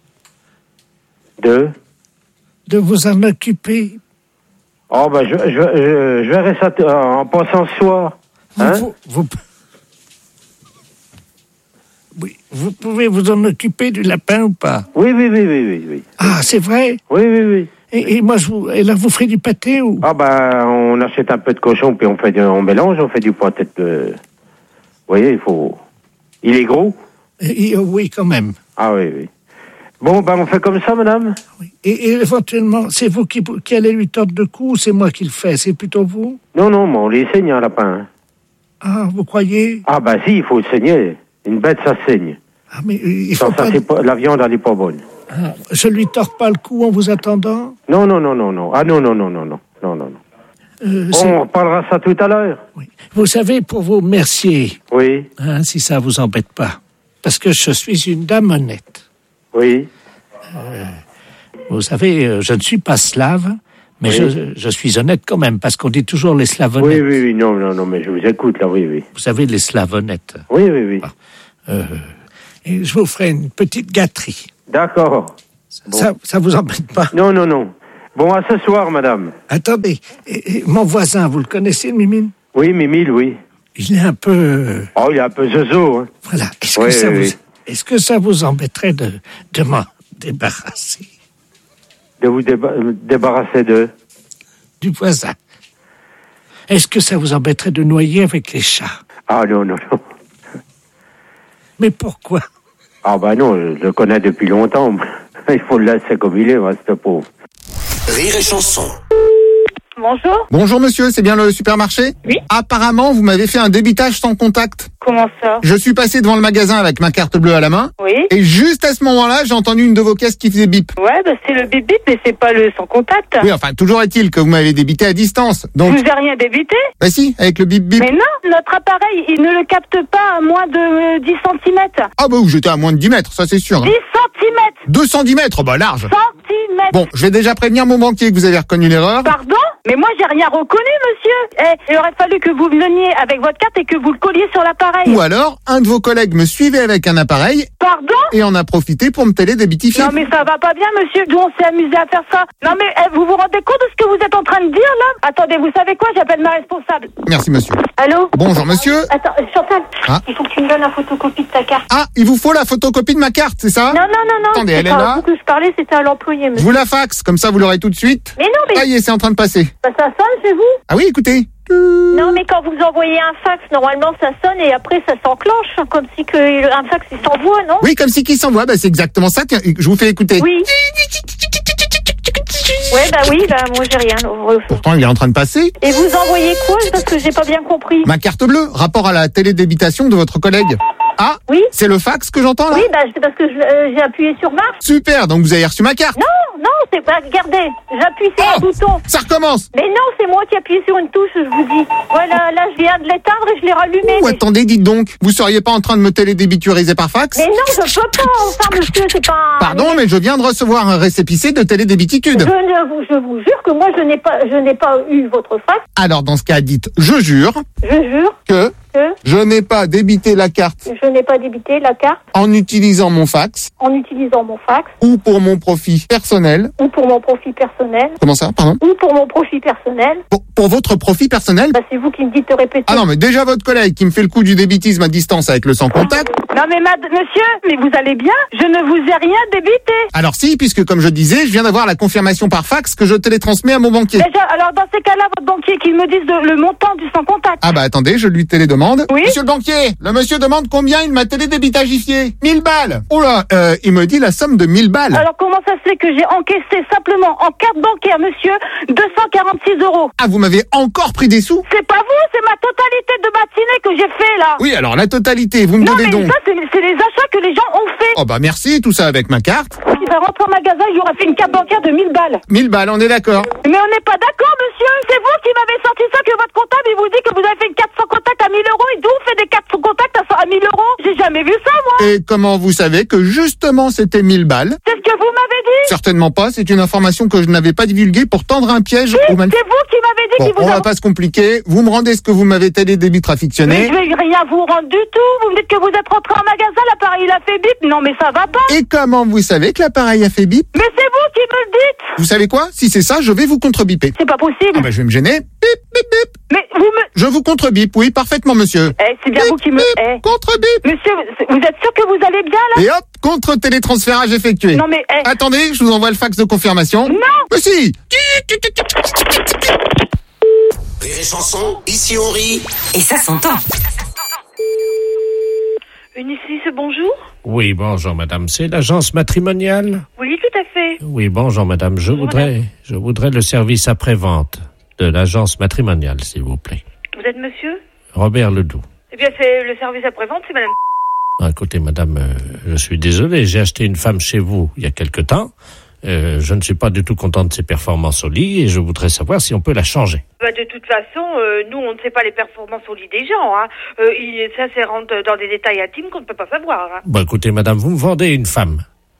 Speaker 12: Deux.
Speaker 3: de vous en occuper?
Speaker 12: Oh, ben, je, je, je, je verrai ça t- en passant ce soir. Hein?
Speaker 3: Vous, vous, oui, vous pouvez vous en occuper du lapin ou pas?
Speaker 12: Oui, oui, oui, oui, oui, oui.
Speaker 3: Ah, c'est vrai?
Speaker 12: Oui, oui, oui.
Speaker 3: Et, et moi, je vous, et là, vous ferez du pâté ou?
Speaker 12: Ah, ben, on achète un peu de cochon, puis on fait du- on mélange, on fait du pâté de... Vous voyez, il faut... Il est gros?
Speaker 3: Et- et- oui, quand même.
Speaker 12: Ah, oui, oui. Bon, ben, on fait comme ça, madame?
Speaker 3: Et, et éventuellement, c'est vous qui, qui allez lui tordre le cou ou c'est moi qui le fais? C'est plutôt vous?
Speaker 12: Non, non, mais on les saigne, un lapin. hein.
Speaker 3: Ah, vous croyez?
Speaker 12: Ah, ben, si, il faut le saigner. Une bête, ça saigne.
Speaker 3: Ah, mais euh, il faut
Speaker 12: Sans ça,
Speaker 3: pas...
Speaker 12: c'est pas... la viande, elle n'est pas bonne.
Speaker 3: Ah, je lui tords pas le cou en vous attendant?
Speaker 12: Non, non, non, non, non. Ah, non, non, non, non, non. Non, non, non.
Speaker 3: Euh, c'est-
Speaker 12: On reparlera ça tout à l'heure.
Speaker 3: Vous savez, pour vos merciers,
Speaker 12: Oui,
Speaker 3: hein, si ça vous embête pas, parce que je suis une dame honnête.
Speaker 12: oui.
Speaker 3: Vous savez, euh, je ne suis pas slave, Mais
Speaker 12: Oui.
Speaker 3: je, je suis honnête quand même, parce qu'on dit toujours les
Speaker 12: Oui,
Speaker 3: slavonnettes.
Speaker 12: oui, oui, non, non, non, mais je vous écoute, là, oui, oui.
Speaker 3: Vous savez, les slavonnettes.
Speaker 12: Oui, oui, oui.
Speaker 3: Euh, et je vous ferai une petite gâterie.
Speaker 12: D'accord. Bon.
Speaker 3: Ça, ça vous embête pas?
Speaker 12: Non, non, non. Bon, à ce soir, madame.
Speaker 3: Attendez, et- et mon voisin, vous le connaissez, Mimine?
Speaker 12: Oui, Mimile, oui.
Speaker 3: Il est un peu...
Speaker 12: Oh, il est un peu zozo, hein.
Speaker 3: Voilà. Est-ce
Speaker 12: Oui,
Speaker 3: que, ça
Speaker 12: oui,
Speaker 3: vous,
Speaker 12: oui.
Speaker 3: est-ce que ça vous embêterait de, de m'en débarrasser
Speaker 12: De vous déba- débarrasser de...
Speaker 3: du voisin? Est-ce que ça vous embêterait de noyer avec les chats?
Speaker 12: Ah, non, non, non.
Speaker 3: Mais pourquoi?
Speaker 12: Ah, bah non, je le connais depuis longtemps. Il faut le laisser comme il est, hein, ce pauvre.
Speaker 4: Rire et chanson.
Speaker 9: Bonjour.
Speaker 6: Bonjour monsieur, c'est bien le supermarché?
Speaker 9: Oui.
Speaker 6: Apparemment, vous m'avez fait un débitage sans contact.
Speaker 9: Comment ça?
Speaker 6: Je suis passé devant le magasin avec ma carte bleue à la main.
Speaker 9: Oui.
Speaker 6: Et juste à ce moment-là, j'ai entendu une de vos caisses qui faisait bip.
Speaker 9: Ouais, bah c'est le bip bip, mais c'est pas le sans contact.
Speaker 6: Oui, enfin, toujours est-il que vous m'avez débité à distance. Donc,
Speaker 9: Je vous ai rien débité.
Speaker 6: bah si, avec le bip bip.
Speaker 9: Mais non, notre appareil, il ne le capte pas à moins de euh, dix centimètres.
Speaker 6: Ah bah, j'étais à moins de dix mètres, ça c'est sûr. hein.
Speaker 9: dix centimètres.
Speaker 6: deux cent dix mètres, bah large.
Speaker 9: Centimètres.
Speaker 6: Bon, je vais déjà prévenir mon banquier que vous avez reconnu l'erreur.
Speaker 9: Pardon? Mais moi, j'ai rien reconnu, monsieur. Eh, il aurait fallu que vous veniez avec votre carte et que vous le colliez sur l'appareil.
Speaker 6: Ou alors, un de vos collègues me suivait avec un appareil
Speaker 9: Pardon?
Speaker 6: et en a profité pour me télédébitifier.
Speaker 9: Non, mais ça va pas bien, monsieur. Nous, on s'est amusé à faire ça. Non, mais eh, vous vous rendez compte de ce que vous êtes en train de dire, là? Attendez, vous savez quoi? J'appelle ma responsable.
Speaker 6: Merci monsieur.
Speaker 9: Allô?
Speaker 6: Bonjour monsieur.
Speaker 9: Attends, Chantal,
Speaker 6: Ah.
Speaker 9: il faut que tu me donnes la photocopie de ta carte.
Speaker 6: Ah, il vous faut la photocopie de ma carte, c'est ça?
Speaker 9: Non, non, non, non.
Speaker 6: Attendez,
Speaker 9: c'est
Speaker 6: elle est
Speaker 9: pas
Speaker 6: là.
Speaker 9: à vous que je parlais, c'était à l'employé,
Speaker 6: Je
Speaker 9: monsieur.
Speaker 6: vous la faxe, comme ça vous l'aurez tout de suite.
Speaker 9: Mais non, mais
Speaker 6: Ça y est, c'est en train de passer.
Speaker 9: bah, ça sonne chez vous?
Speaker 6: Ah oui, écoutez.
Speaker 9: Non, mais quand vous envoyez un fax, normalement, ça sonne et après, ça s'enclenche, comme si que le- un fax, il s'envoie, non?
Speaker 6: Oui, comme si qui s'envoie, bah c'est exactement ça. Tiens, je vous fais écouter.
Speaker 9: Oui. Ouais, bah oui, bah moi, j'ai rien.
Speaker 6: Pourtant, il est en train de passer.
Speaker 9: Et vous envoyez quoi? Parce que j'ai pas bien compris.
Speaker 6: Ma carte bleue, rapport à la télédébitation de votre collègue. Ah,
Speaker 9: Oui.
Speaker 6: c'est le fax que j'entends là?
Speaker 9: Oui, bah c'est parce que je- euh, j'ai appuyé sur marche.
Speaker 6: Super, donc vous avez reçu ma carte.
Speaker 9: Non, non, c'est pas. Regardez, j'appuie sur
Speaker 6: Oh,
Speaker 9: un bouton.
Speaker 6: Ça recommence.
Speaker 9: Mais non, c'est moi qui appuie sur une touche, je vous dis. Voilà, là, je viens de l'éteindre et je l'ai rallumé.
Speaker 6: Ou
Speaker 9: mais...
Speaker 6: attendez, dites donc, vous seriez pas en train de me télédébituriser par fax?
Speaker 9: mais non, je peux pas, enfin, monsieur, c'est pas. un-
Speaker 6: Pardon, mais je viens de recevoir un récépissé de
Speaker 9: Je,
Speaker 6: télédébititude.
Speaker 9: ne vous, je vous jure que moi, je n'ai pas, je n'ai pas eu votre fax.
Speaker 6: Alors dans ce cas, dites, je jure
Speaker 9: Je jure
Speaker 6: que
Speaker 9: que
Speaker 6: je n'ai pas débité la carte
Speaker 9: je n'ai pas débité la carte
Speaker 6: en utilisant mon fax
Speaker 9: en utilisant mon fax
Speaker 6: ou pour mon profit personnel.
Speaker 9: ou pour mon profit personnel
Speaker 6: Comment ça, pardon?
Speaker 9: ou pour mon profit personnel.
Speaker 6: Pour, pour votre profit personnel?
Speaker 9: Bah, c'est vous qui me dites de répéter.
Speaker 6: Ah non, mais déjà votre collègue qui me fait le coup du débitisme à distance avec le sans contact.
Speaker 9: Non, mais mad- monsieur, mais vous allez bien? Je ne vous ai rien débité.
Speaker 6: Alors si, puisque comme je disais, je viens d'avoir la confirmation par fax que je télétransmets à mon banquier.
Speaker 9: Déjà, alors dans ces cas-là, votre banquier qu'il me dise de- le montant du sans contact.
Speaker 6: Ah bah attendez, je lui télédemande.
Speaker 9: Oui.
Speaker 6: Monsieur le banquier, le monsieur demande combien il m'a télédébitagifié. mille balles. Oh là, euh, il me dit la somme de mille balles.
Speaker 9: Alors comment ça se fait que j'ai encaissé simplement en carte bancaire, monsieur, deux cent quarante-six euros?
Speaker 6: Ah, vous m'avez encore pris des sous?
Speaker 9: C'est pas vous, c'est ma totalité de matinée que j'ai fait là.
Speaker 6: Oui, alors la totalité, vous me
Speaker 9: Non,
Speaker 6: devez
Speaker 9: mais
Speaker 6: donc.
Speaker 9: ça, c'est c'est les achats que les gens ont fait.
Speaker 6: Oh bah merci, tout ça avec ma carte.
Speaker 9: Il va rentrer au magasin, il aura fait une carte bancaire de mille balles.
Speaker 6: mille balles, on est d'accord.
Speaker 9: Mais on n'est pas d'accord, monsieur. C'est vous qui m'avez sorti ça, que votre comptable, il vous dit que vous avez fait une carte sans contact à mille euros. Et d'où on fait des cartes sans contact à à mille euros? J'ai jamais vu ça, moi.
Speaker 6: Et comment vous savez que justement c'était mille balles?
Speaker 9: C'est ce que vous m'avez dit.
Speaker 6: Certainement pas, c'est une information que je n'avais pas divulguée pour tendre un piège
Speaker 9: Si,
Speaker 6: aux mal...
Speaker 9: c'est vous qui m'avez dit
Speaker 6: Bon,
Speaker 9: qu'il vous
Speaker 6: on
Speaker 9: a...
Speaker 6: va pas se compliquer. Vous me rendez ce que vous m'avez télédébit
Speaker 9: Mais
Speaker 6: trafictionné.
Speaker 9: je vais rien vous rendre du tout. Vous me dites que vous êtes rentré en magasin, l'appareil il a fait bip. Non, mais ça va pas.
Speaker 6: Et comment vous savez que l'appareil a fait bip?
Speaker 9: Mais c'est vous qui me le dites.
Speaker 6: Vous savez quoi? Si c'est ça, je vais vous contre-biper.
Speaker 9: C'est pas possible.
Speaker 6: Ah bah je vais me gêner. Bip, bip, bip.
Speaker 9: Mais vous me...
Speaker 6: Je vous contre-bip, oui, parfaitement, monsieur.
Speaker 9: Eh, c'est bien
Speaker 6: Bip,
Speaker 9: vous qui me...
Speaker 6: bip,
Speaker 9: Eh.
Speaker 6: contre-bip.
Speaker 9: Monsieur, vous êtes sûr que vous allez bien, là?
Speaker 6: Et hop, contre-télétransférage effectué.
Speaker 9: Non, mais... eh.
Speaker 6: Attendez, je vous envoie le fax de confirmation.
Speaker 9: Non.
Speaker 6: Mais si.
Speaker 4: Rire et chanson, ici on rit.
Speaker 10: Et ça s'entend.
Speaker 13: Unicis, bonjour.
Speaker 1: Oui, bonjour madame, c'est l'agence matrimoniale?
Speaker 13: Oui, tout à fait.
Speaker 1: Oui, bonjour madame, je
Speaker 13: Bonjour,
Speaker 1: voudrais
Speaker 13: madame.
Speaker 1: je voudrais le service après-vente de l'agence matrimoniale, s'il vous plaît.
Speaker 13: Vous êtes monsieur?
Speaker 1: Robert Ledoux.
Speaker 13: Eh bien, c'est le service après-vente, c'est madame.
Speaker 1: Ah, écoutez madame, euh, je suis désolé, j'ai acheté une femme chez vous il y a quelque temps. Euh, je ne suis pas du tout content de ses performances au lit et je voudrais savoir si on peut la changer.
Speaker 13: Bah, de toute façon, euh, nous, on ne sait pas les performances au lit des gens. Hein. Euh, il, ça, c'est rentre dans des détails intimes qu'on ne peut pas savoir. Hein.
Speaker 1: Bon, écoutez madame, vous me vendez une femme.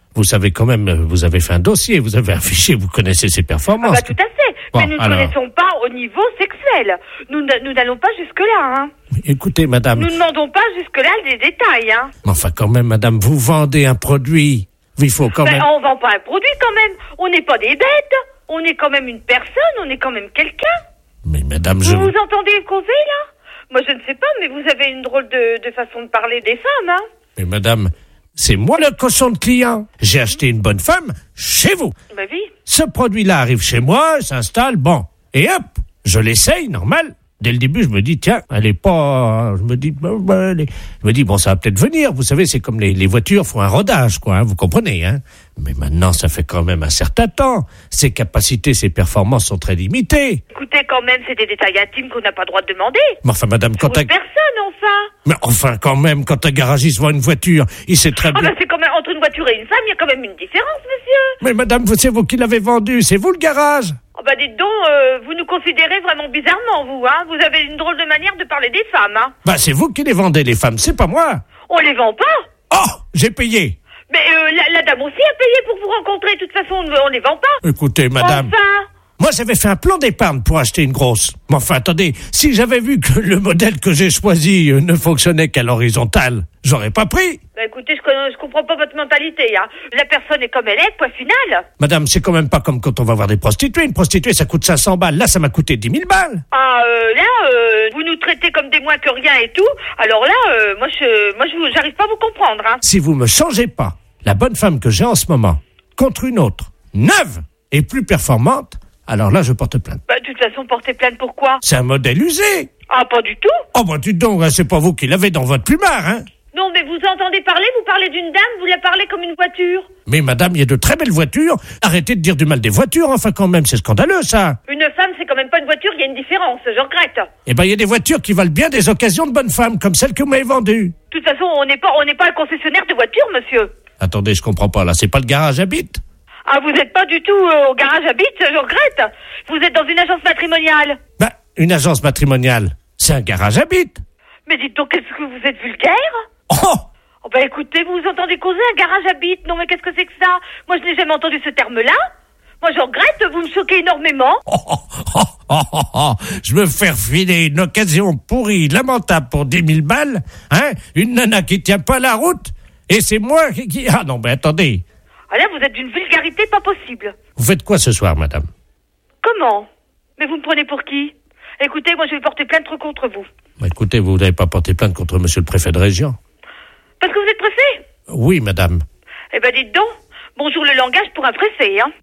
Speaker 14: Vous savez quand même, vous avez fait un dossier, vous avez un fichier, vous connaissez ses performances.
Speaker 13: Ah bah tout à fait.
Speaker 14: Bon,
Speaker 13: Mais nous ne
Speaker 14: alors...
Speaker 13: connaissons pas au niveau sexuel. Nous n- nous n'allons pas jusque-là. Hein.
Speaker 14: Écoutez, madame...
Speaker 13: Nous ne demandons pas jusque-là des détails. Hein.
Speaker 14: Enfin, quand même, madame, vous vendez un produit. Il faut quand
Speaker 13: Ben,
Speaker 14: même...
Speaker 13: on vend pas un produit quand même. On n'est pas des bêtes. On est quand même une personne. On est quand même quelqu'un.
Speaker 14: Mais madame, je...
Speaker 13: Vous vous entendez causer là? Moi je ne sais pas, mais vous avez une drôle de, de façon de parler des femmes, hein.
Speaker 14: Mais madame, c'est moi le cochon de client. J'ai acheté une bonne femme chez vous.
Speaker 13: Bah oui.
Speaker 14: Ce produit-là arrive chez moi, s'installe, bon. Et hop, je l'essaye, normal. Dès le début, je me dis, tiens, elle est pas... Je me dis, bah, bah, elle est... je me dis bon, ça va peut-être venir. Vous savez, c'est comme les, les voitures font un rodage, quoi, hein, vous comprenez, hein. Mais maintenant, ça fait quand même un certain temps. Ses capacités, ses performances sont très limitées.
Speaker 13: Écoutez, quand même, c'est des détails intimes qu'on n'a pas le droit de demander.
Speaker 14: Mais enfin, madame, quand
Speaker 13: Pour
Speaker 14: un...
Speaker 13: une personne, enfin.
Speaker 14: Mais enfin, quand même, quand un garagiste voit une voiture, il sait très
Speaker 13: Ah
Speaker 14: bien...
Speaker 13: bah c'est quand même, entre une voiture et une femme, il y a quand même une différence, monsieur.
Speaker 14: Mais madame, c'est vous qui l'avez vendu, c'est vous le garage.
Speaker 13: Oh bah dites donc, euh, vous nous considérez vraiment bizarrement, vous, hein. Vous avez une drôle de manière de parler des femmes, hein.
Speaker 14: Bah, c'est vous qui les vendez, les femmes, c'est pas moi.
Speaker 13: On les vend pas.
Speaker 14: Oh, j'ai payé.
Speaker 13: Mais euh, la, la dame aussi a payé pour vous rencontrer, de toute façon, on ne les vend pas.
Speaker 14: Écoutez, madame...
Speaker 13: Enfin.
Speaker 14: Moi, j'avais fait un plan d'épargne pour acheter une grosse. Mais enfin, attendez, si j'avais vu que le modèle que j'ai choisi ne fonctionnait qu'à l'horizontale, j'aurais pas pris.
Speaker 13: Bah écoutez, je, je comprends pas votre mentalité, hein. La personne est comme elle est, point final.
Speaker 14: Madame, c'est quand même pas comme quand on va voir des prostituées. Une prostituée, ça coûte cinq cents balles. Là, ça m'a coûté dix mille balles.
Speaker 13: Ah, euh, là, euh, vous nous traitez comme des moins que rien et tout. Alors là, euh, moi, je, moi, je, j'arrive pas à vous comprendre, hein.
Speaker 14: Si vous me changez pas la bonne femme que j'ai en ce moment contre une autre, neuve et plus performante, alors là, je porte plainte.
Speaker 13: Bah, de toute façon, porter plainte pourquoi?
Speaker 14: C'est un modèle usé.
Speaker 13: Ah, pas du tout.
Speaker 14: Oh, bah, dites donc, hein, c'est pas vous qui l'avez dans votre plumard, hein.
Speaker 13: Non, mais vous entendez parler, vous parlez d'une dame, vous la parlez comme une voiture.
Speaker 14: Mais madame, il y a de très belles voitures. Arrêtez de dire du mal des voitures, enfin, quand même, c'est scandaleux, ça.
Speaker 13: Une femme, c'est quand même pas une voiture, il y a une différence, je regrette.
Speaker 14: Eh ben, il y a des voitures qui valent bien des occasions de bonnes femmes, comme celle que vous m'avez vendue.
Speaker 13: De toute façon, on n'est pas, on n'est pas un concessionnaire de voitures, monsieur.
Speaker 14: Attendez, je comprends pas, là, c'est pas le garage à bite?
Speaker 13: Ah, vous n'êtes pas du tout euh, au garage à bite, je regrette. Vous êtes dans une agence matrimoniale.
Speaker 14: Bah, une agence matrimoniale, c'est un garage à bite.
Speaker 13: Mais dites donc, est-ce que vous êtes vulgaire?
Speaker 14: Oh!
Speaker 13: Oh bah écoutez, vous vous entendez causer un garage à bite? Non mais qu'est-ce que c'est que ça? Moi je n'ai jamais entendu ce terme-là. Moi je regrette, vous me choquez énormément.
Speaker 14: Oh, oh, oh, oh, oh, oh. Je me fais refiler une occasion pourrie, lamentable pour dix mille balles, hein? Une nana qui tient pas la route, et c'est moi qui... qui... Ah non, mais attendez.
Speaker 13: Ah là, vous êtes d'une vulgarité pas possible.
Speaker 14: Vous faites quoi ce soir, madame?
Speaker 13: Comment? Mais vous me prenez pour qui? Écoutez, moi je vais porter plainte contre vous.
Speaker 14: Bah, écoutez, vous n'avez pas porté plainte contre monsieur le préfet de région?
Speaker 13: Parce que vous êtes préfet?
Speaker 14: Oui, madame.
Speaker 13: Eh ben dites donc, bonjour le langage pour un préfet, hein.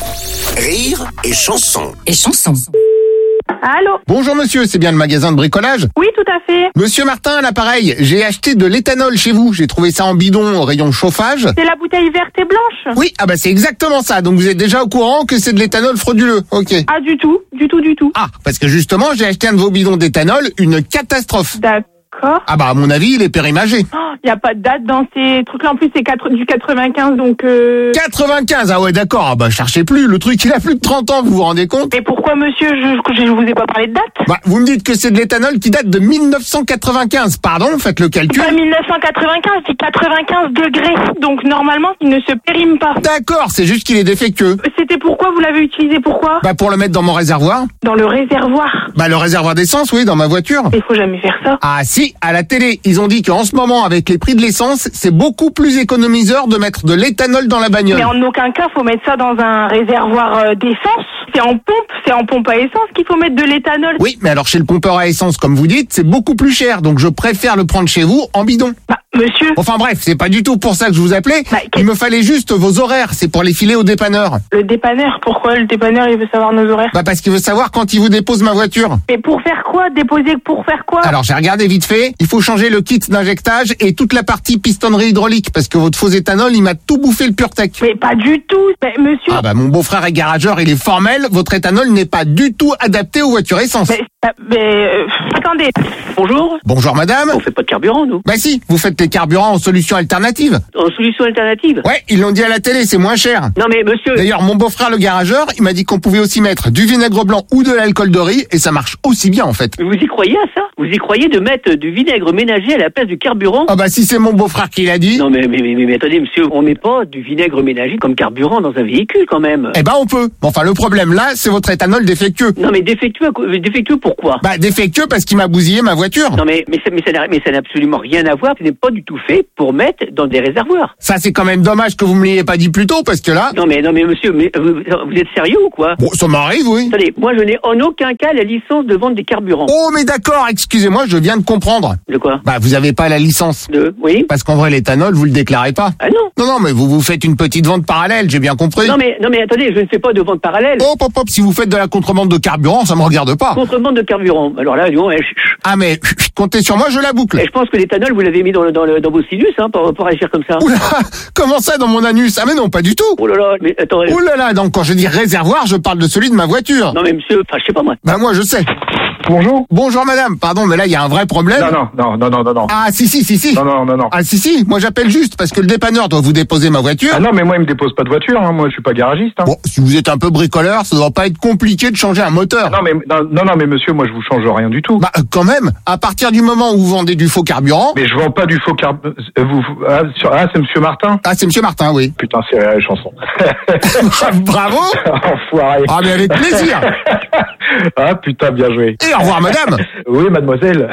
Speaker 4: Rire et chanson.
Speaker 10: Et chanson.
Speaker 6: Allô? Bonjour monsieur, c'est bien le magasin de bricolage?
Speaker 15: Oui, tout à fait.
Speaker 6: Monsieur Martin, à l'appareil, j'ai acheté de l'éthanol chez vous. J'ai trouvé ça en bidon au rayon chauffage.
Speaker 15: C'est la bouteille verte et blanche?
Speaker 6: Oui, ah bah c'est exactement ça. Donc vous êtes déjà au courant que c'est de l'éthanol frauduleux. Ok.
Speaker 15: Ah, du tout, du tout, du tout.
Speaker 6: Ah, parce que justement, j'ai acheté un de vos bidons d'éthanol, une catastrophe.
Speaker 15: D'accord.
Speaker 6: Ah bah à mon avis, il est périmagé.
Speaker 15: Il oh, n'y a pas de date dans ces trucs-là. En plus, c'est quatre, du quatre-vingt-quinze, donc... Euh...
Speaker 6: quatre-vingt-quinze, ah ouais, d'accord. Ah bah cherchez plus. Le truc, il a plus de trente ans, vous vous rendez compte?
Speaker 15: Mais pourquoi, monsieur, je, je, je vous ai pas parlé de date?
Speaker 6: Bah, vous me dites que c'est de l'éthanol qui date de mille neuf cent quatre-vingt-quinze. Pardon, faites le calcul.
Speaker 15: Pas mille neuf cent quatre-vingt-quinze, c'est quatre-vingt-quinze degrés. Donc, normalement, il ne se périme pas.
Speaker 6: D'accord, c'est juste qu'il est défectueux.
Speaker 15: C'était pourquoi vous l'avez utilisé? Pourquoi?
Speaker 6: Bah, pour le mettre dans mon réservoir.
Speaker 15: Dans le réservoir?
Speaker 6: Bah, le réservoir d'essence, oui, dans ma voiture.
Speaker 15: Il faut jamais faire ça.
Speaker 6: Ah si, à la télé, ils ont dit qu'en ce moment, avec les prix de l'essence, c'est beaucoup plus économiseur de mettre de l'éthanol dans la bagnole.
Speaker 15: Mais en aucun cas, faut mettre ça dans un réservoir euh, d'essence. C'est en pompe, c'est en pompe à essence qu'il faut mettre de l'éthanol.
Speaker 6: Oui, mais alors chez le pompeur à essence, comme vous dites, c'est beaucoup plus cher, donc je préfère le prendre chez vous en bidon.
Speaker 15: Bah, monsieur...
Speaker 6: Enfin bref, c'est pas du tout pour ça que je vous appelais.
Speaker 15: Bah,
Speaker 6: il me fallait juste vos horaires, c'est pour les filer au dépanneur.
Speaker 15: Le dépanneur? Pourquoi le dépanneur, il veut savoir nos horaires?
Speaker 6: Bah parce qu'il veut savoir quand il vous dépose ma voiture.
Speaker 15: Mais pour faire quoi? Déposer pour faire quoi?
Speaker 6: Alors j'ai regardé vite fait, il faut changer le kit d'injectage et toute la partie pistonnerie hydraulique, parce que votre faux éthanol, il m'a tout bouffé le PureTech.
Speaker 15: Mais pas du tout, mais monsieur...
Speaker 6: Ah bah mon beau-frère est garageur, il est formel, votre éthanol n'est pas du tout adapté aux voitures essence.
Speaker 15: Mais Bah, mais euh, attendez.
Speaker 16: Bonjour.
Speaker 6: Bonjour madame.
Speaker 16: On fait pas de carburant, nous.
Speaker 6: Bah si, vous faites les carburants en solution alternative.
Speaker 16: En solution alternative?
Speaker 6: Ouais, ils l'ont dit à la télé, c'est moins cher.
Speaker 16: Non mais monsieur...
Speaker 6: D'ailleurs, mon beau-frère le garageur, il m'a dit qu'on pouvait aussi mettre du vinaigre blanc ou de l'alcool de riz et ça marche aussi bien en fait.
Speaker 16: Vous y croyez à ça? Vous y croyez de mettre du vinaigre ménager à la place du carburant?
Speaker 6: Ah bah si c'est mon beau-frère qui l'a dit.
Speaker 16: Non mais, mais, mais, mais, mais attendez monsieur, on met pas du vinaigre ménager comme carburant dans un véhicule quand même.
Speaker 6: Eh ben on peut. Bon, enfin le problème là, c'est votre éthanol défectueux.
Speaker 16: Non mais défectueux, défectueux pourquoi?
Speaker 6: Bah défectueux parce qu'il m'a bousillé ma voiture.
Speaker 16: Non mais mais ça mais ça n'a mais ça n'a absolument rien à voir, ce n'est pas du tout fait pour mettre dans des réservoirs.
Speaker 6: Ça c'est quand même dommage que vous me l'ayez pas dit plus tôt parce que là.
Speaker 16: Non mais non mais monsieur, mais vous, vous êtes sérieux ou quoi?
Speaker 6: Bon, ça m'arrive, oui.
Speaker 16: Attendez, moi je n'ai en aucun cas la licence de vente des carburants.
Speaker 6: Oh mais d'accord, excusez-moi, je viens de comprendre.
Speaker 16: De quoi?
Speaker 6: Bah vous avez pas la licence.
Speaker 16: De oui.
Speaker 6: Parce qu'en vrai l'éthanol vous le déclarez pas.
Speaker 16: Ah non.
Speaker 6: Non non mais vous vous faites une petite vente parallèle, j'ai bien compris.
Speaker 16: Non mais non mais attendez, je ne fais pas de vente parallèle.
Speaker 6: Hop hop hop, si vous faites de la contrebande de carburant, ça me regarde pas.
Speaker 16: Contrebande de carburant. Alors là, non,
Speaker 6: ah mais comptez sur moi, je la boucle.
Speaker 16: Et je pense que l'éthanol vous l'avez mis dans, le, dans, le, dans vos sinus hein, pour, pour agir comme ça.
Speaker 6: Oula, comment ça dans mon anus? Ah mais non, pas du tout.
Speaker 16: Oh là là, mais attendez.
Speaker 6: Oh là là, donc quand je dis réservoir, je parle de celui de ma voiture.
Speaker 16: Non mais monsieur, enfin je sais pas moi.
Speaker 6: Bah moi je sais.
Speaker 17: Bonjour.
Speaker 6: Bonjour madame, pardon, mais là il y a un vrai problème.
Speaker 17: Non, non, non, non, non, non.
Speaker 6: Ah si, si, si, si.
Speaker 17: Non, non, non, non.
Speaker 6: Ah si, si, moi j'appelle juste parce que le dépanneur doit vous déposer ma voiture.
Speaker 17: Ah non, mais moi il me dépose pas de voiture, hein. Moi je suis pas garagiste. Hein.
Speaker 6: Bon, si vous êtes un peu bricoleur, ça doit pas être compliqué de changer un moteur.
Speaker 17: Non, mais non, non, non, mais monsieur, moi je vous change rien du tout.
Speaker 6: Bah quand même, à partir du moment où vous vendez du faux carburant.
Speaker 17: Mais je vends pas du faux carburant. Vous, ah, ah c'est monsieur Martin.
Speaker 6: Ah c'est monsieur Martin, oui.
Speaker 17: Putain, c'est la chanson.
Speaker 6: Bravo.
Speaker 17: Enfoiré.
Speaker 6: Ah mais avec plaisir.
Speaker 17: Ah putain, bien joué.
Speaker 6: Et au revoir madame.
Speaker 17: Oui, mademoiselle.